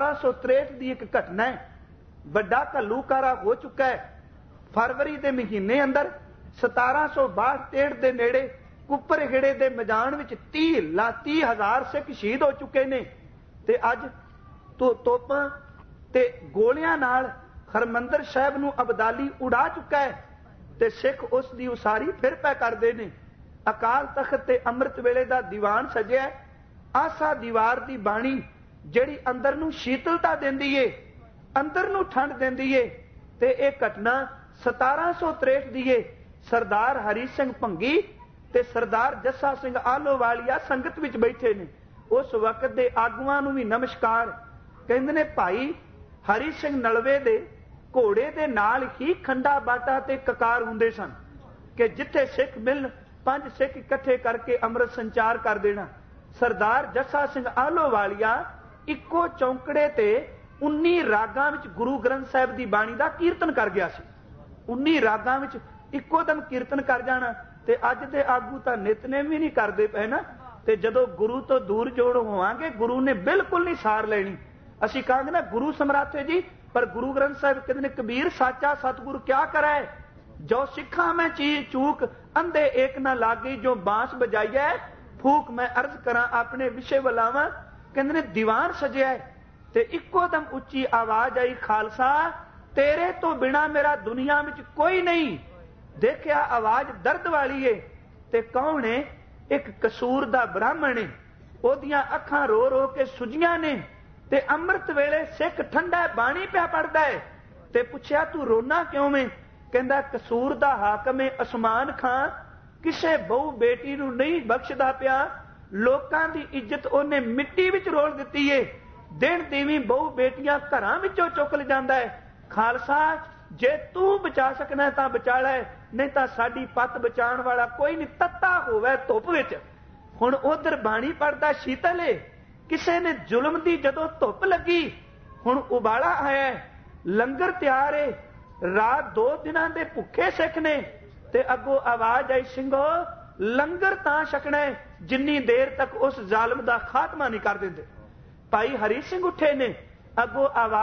1763 ਦੀ ਇੱਕ ਘਟਨਾ ਹੈ। ਵੱਡਾ ਘੱਲੂਕਾਰਾ ਹੋ ਚੁੱਕਾ ਹੈ। ਫਰਵਰੀ ਦੇ ਮਹੀਨੇ ਅੰਦਰ 1762 ਦੇ ਨੇੜੇ ਕੁੱਪਰਗਿੜੇ ਦੇ ਮੈਦਾਨ ਵਿੱਚ 30,00,000 ਸਿੱਖ ਸ਼ਹੀਦ ਹੋ ਚੁੱਕੇ ਨੇ। ਤੇ ਅੱਜ ਤੋਪਾਂ ਤੇ ਗੋਲੀਆਂ ਨਾਲ ਹਰਮੰਦਰ ਸਾਹਿਬ ਨੂੰ ਅਬਦਾਲੀ ਉਡਾ ਚੁੱਕਾ ਹੈ। ਤੇ ਸਿੱਖ ਉਸ ਦੀ ਉਸਾਰੀ ਫਿਰ ਪੈ ਕਰਦੇ ਨੇ। ਅਕਾਲ ਤਖਤ ਤੇ ਅੰਮ੍ਰਿਤ ਵੇਲੇ ਦਾ ਦੀਵਾਨ ਸਜਿਆ। ਆਸਾ ਦੀਵਾਰ ਦੀ ਬਾਣੀ ਜਿਹੜੀ ਅੰਦਰ ਨੂੰ ਸ਼ੀਤਲਤਾ ਦਿੰਦੀ ਏ, ਅੰਦਰ ਨੂੰ ਠੰਡ ਦਿੰਦੀ ਏ। ਤੇ ਇਹ ਘਟਨਾ 1763 ਦੀ ਏ। ਸਰਦਾਰ ਹਰੀ ਸਿੰਘ ਭੰਗੀ ਤੇ ਸਰਦਾਰ ਜੱਸਾ ਸਿੰਘ ਆਲੋਵਾਲੀਆ ਸੰਗਤ ਵਿੱਚ ਬੈਠੇ ਨੇ। ਉਸ ਵਕਤ ਦੇ ਆਗੂਆਂ ਨੂੰ ਵੀ ਨਮਸਕਾਰ। ਕਹਿੰਦੇ ਨੇ ਭਾਈ ਹਰੀ ਸਿੰਘ ਨਲਵੇ ਦੇ ਘੋੜੇ ਦੇ ਨਾਲ ਹੀ ਖੰਡਾ ਬਾਟਾ ਤੇ ਕਕਾਰ ਹੁੰਦੇ ਸਨ ਕਿ ਜਿੱਥੇ ਸਿੱਖ ਮਿਲਣ 5 ਸਿੱਖ ਇਕੱਠੇ ਕਰਕੇ ਅੰਮ੍ਰਿਤ ਸੰਚਾਰ ਕਰ ਦੇਣਾ। ਸਰਦਾਰ ਜੱਸਾ ਸਿੰਘ ਆਲੋਵਾਲੀਆ ਇੱਕੋ ਚੌਂਕੜੇ ਤੇ 19 ਰਾਗਾਂ ਵਿੱਚ ਗੁਰੂ ਗ੍ਰੰਥ ਸਾਹਿਬ ਦੀ ਬਾਣੀ ਦਾ ਕੀਰਤਨ ਕਰ ਗਿਆ ਸੀ। 19 ਰਾਗਾਂ ਵਿੱਚ ਇੱਕੋ ਦਮ ਕੀਰਤਨ ਕਰ ਜਾਣਾ। ਤੇ ਅੱਜ ਦੇ ਆਗੂ ਤਾਂ ਨਿਤਨੇਮ ਵੀ ਨਹੀਂ ਕਰਦੇ ਪਏ ਨਾ। ਤੇ ਜਦੋਂ ਗੁਰੂ ਤੋਂ ਦੂਰ ਜੋੜ ਹੋਵਾਂਗੇ, ਗੁਰੂ ਨੇ ਬਿਲਕੁਲ ਨਹੀਂ ਸਾਰ ਲੈਣੀ। ਅਸੀਂ ਕਹਾਂਗੇ ਨਾ ਗੁਰੂ ਸਮਰਾਥੇ ਜੀ, ਪਰ ਗੁਰੂ ਗ੍ਰੰਥ ਸਾਹਿਬ ਕਹਿੰਦੇ ਨੇ ਕਬੀਰ ਸਾਚਾ ਸਤਿਗੁਰ ਕਿਆ ਕਰੇ, ਜੋ ਸਿੱਖਾਂ ਮੈਂ ਚੀਜ਼ ਚੂਕ, ਅੰਧੇ ਏਕ ਨਾ ਲਾਗੀ, ਜੋ ਬਾਂਸ ਬਜਾਈਐ ਫੂਕ, ਮੈਂ ਅਰਜ਼ ਕਰਾਂ ਆਪਣੇ ਵਿਸ਼ੇ ਵਲਾਵਾਂ। ਕਹਿੰਦੇ ਨੇ ਦੀਵਾਨ ਸਜਿਆ ਤੇ ਇੱਕੋ ਦਮ ਉੱਚੀ ਆਵਾਜ਼ ਆਈ, ਖਾਲਸਾ ਤੇਰੇ ਤੋਂ ਬਿਨਾ ਮੇਰਾ ਦੁਨੀਆ ਵਿੱਚ ਕੋਈ ਨਹੀਂ। ਦੇਖਿਆ ਆਵਾਜ਼ ਦਰਦ ਵਾਲੀ ਏ। ਤੇ ਕੌਣ ਏ? ਇੱਕ ਕਸੂਰ ਦਾ ਬ੍ਰਾਹਮਣ ਏ। ਉਹਦੀਆਂ ਅੱਖਾਂ ਰੋ ਰੋ ਕੇ ਸੁਜੀਆਂ ਨੇ। ਤੇ ਅੰਮ੍ਰਿਤ ਵੇਲੇ ਸਿੱਖ ਠੰਡਾ ਬਾਣੀ ਪਿਆ ਪੜਦਾ ਹੈ। ਤੇ ਪੁੱਛਿਆ ਤੂੰ ਰੋਣਾ ਕਿਉਂ ਵੇਂ? ਕਹਿੰਦਾ ਕਸੂਰ ਦਾ ਹਾਕਮ ਏ ਅਸਮਾਨ ਖਾਂ, ਕਿਸੇ ਬਹੁ ਬੇਟੀ ਨੂੰ ਨਹੀਂ ਬਖਸ਼ਦਾ ਪਿਆ। ਲੋਕਾਂ ਦੀ ਇੱਜ਼ਤ ਉਹਨੇ ਮਿੱਟੀ ਵਿੱਚ ਰੋਲ ਦਿੱਤੀ ਏ। ਦਿਨ ਦੀਵੀਂ ਬਹੁ ਬੇਟੀਆਂ ਘਰਾਂ ਵਿੱਚੋਂ ਚੁੱਕ ਲੈ ਜਾਂਦਾ ਹੈ। ਖਾਲਸਾ ਜੇ ਤੂੰ ਬਚਾ ਸਕਣਾ ਤਾਂ ਬਚਾ ਲੈ, ਨਹੀਂ ਤਾਂ ਸਾਡੀ ਪੱਤ ਬਚਾਉਣ ਵਾਲਾ ਕੋਈ ਨਹੀਂ। ਤੱਤਾ ਹੋਵੇ ਧੁੱਪ ਵਿੱਚ। ਹੁਣ ਉਧਰ ਬਾਣੀ ਪੜਦਾ ਸ਼ੀਤਲ ਏ, ਕਿਸੇ ਨੇ ਜ਼ੁਲਮ ਦੀ ਜਦੋਂ ਧੁੱਪ ਲੱਗੀ, ਹੁਣ ਉਬਾਲਾ ਆਇਆ, ਲੰਗਰ ਤਿਆਰ ਏ, ਰਾਤ 2 ਦਿਨਾਂ ਦੇ ਭੁੱਖੇ ਸਿੱਖ ਨੇ, ਤੇ ਅੱਗੋਂ ਆਵਾਜ਼ ਆਈ, ਸਿੰਘੋ ਲੰਗਰ ਤਾਂ ਛਕਣਾ ਜਿੰਨੀ ਦੇਰ ਤੱਕ ਉਸ ਜ਼ਾਲਮ ਦਾ ਖਾਤਮਾ ਨਹੀਂ ਕਰ ਦਿੰਦੇ। ਭਾਈ ਹਰੀ ਸਿੰਘ ਉੱਠੇ ਨੇ, ਅੱਗੋਂ ਆਵਾਜ਼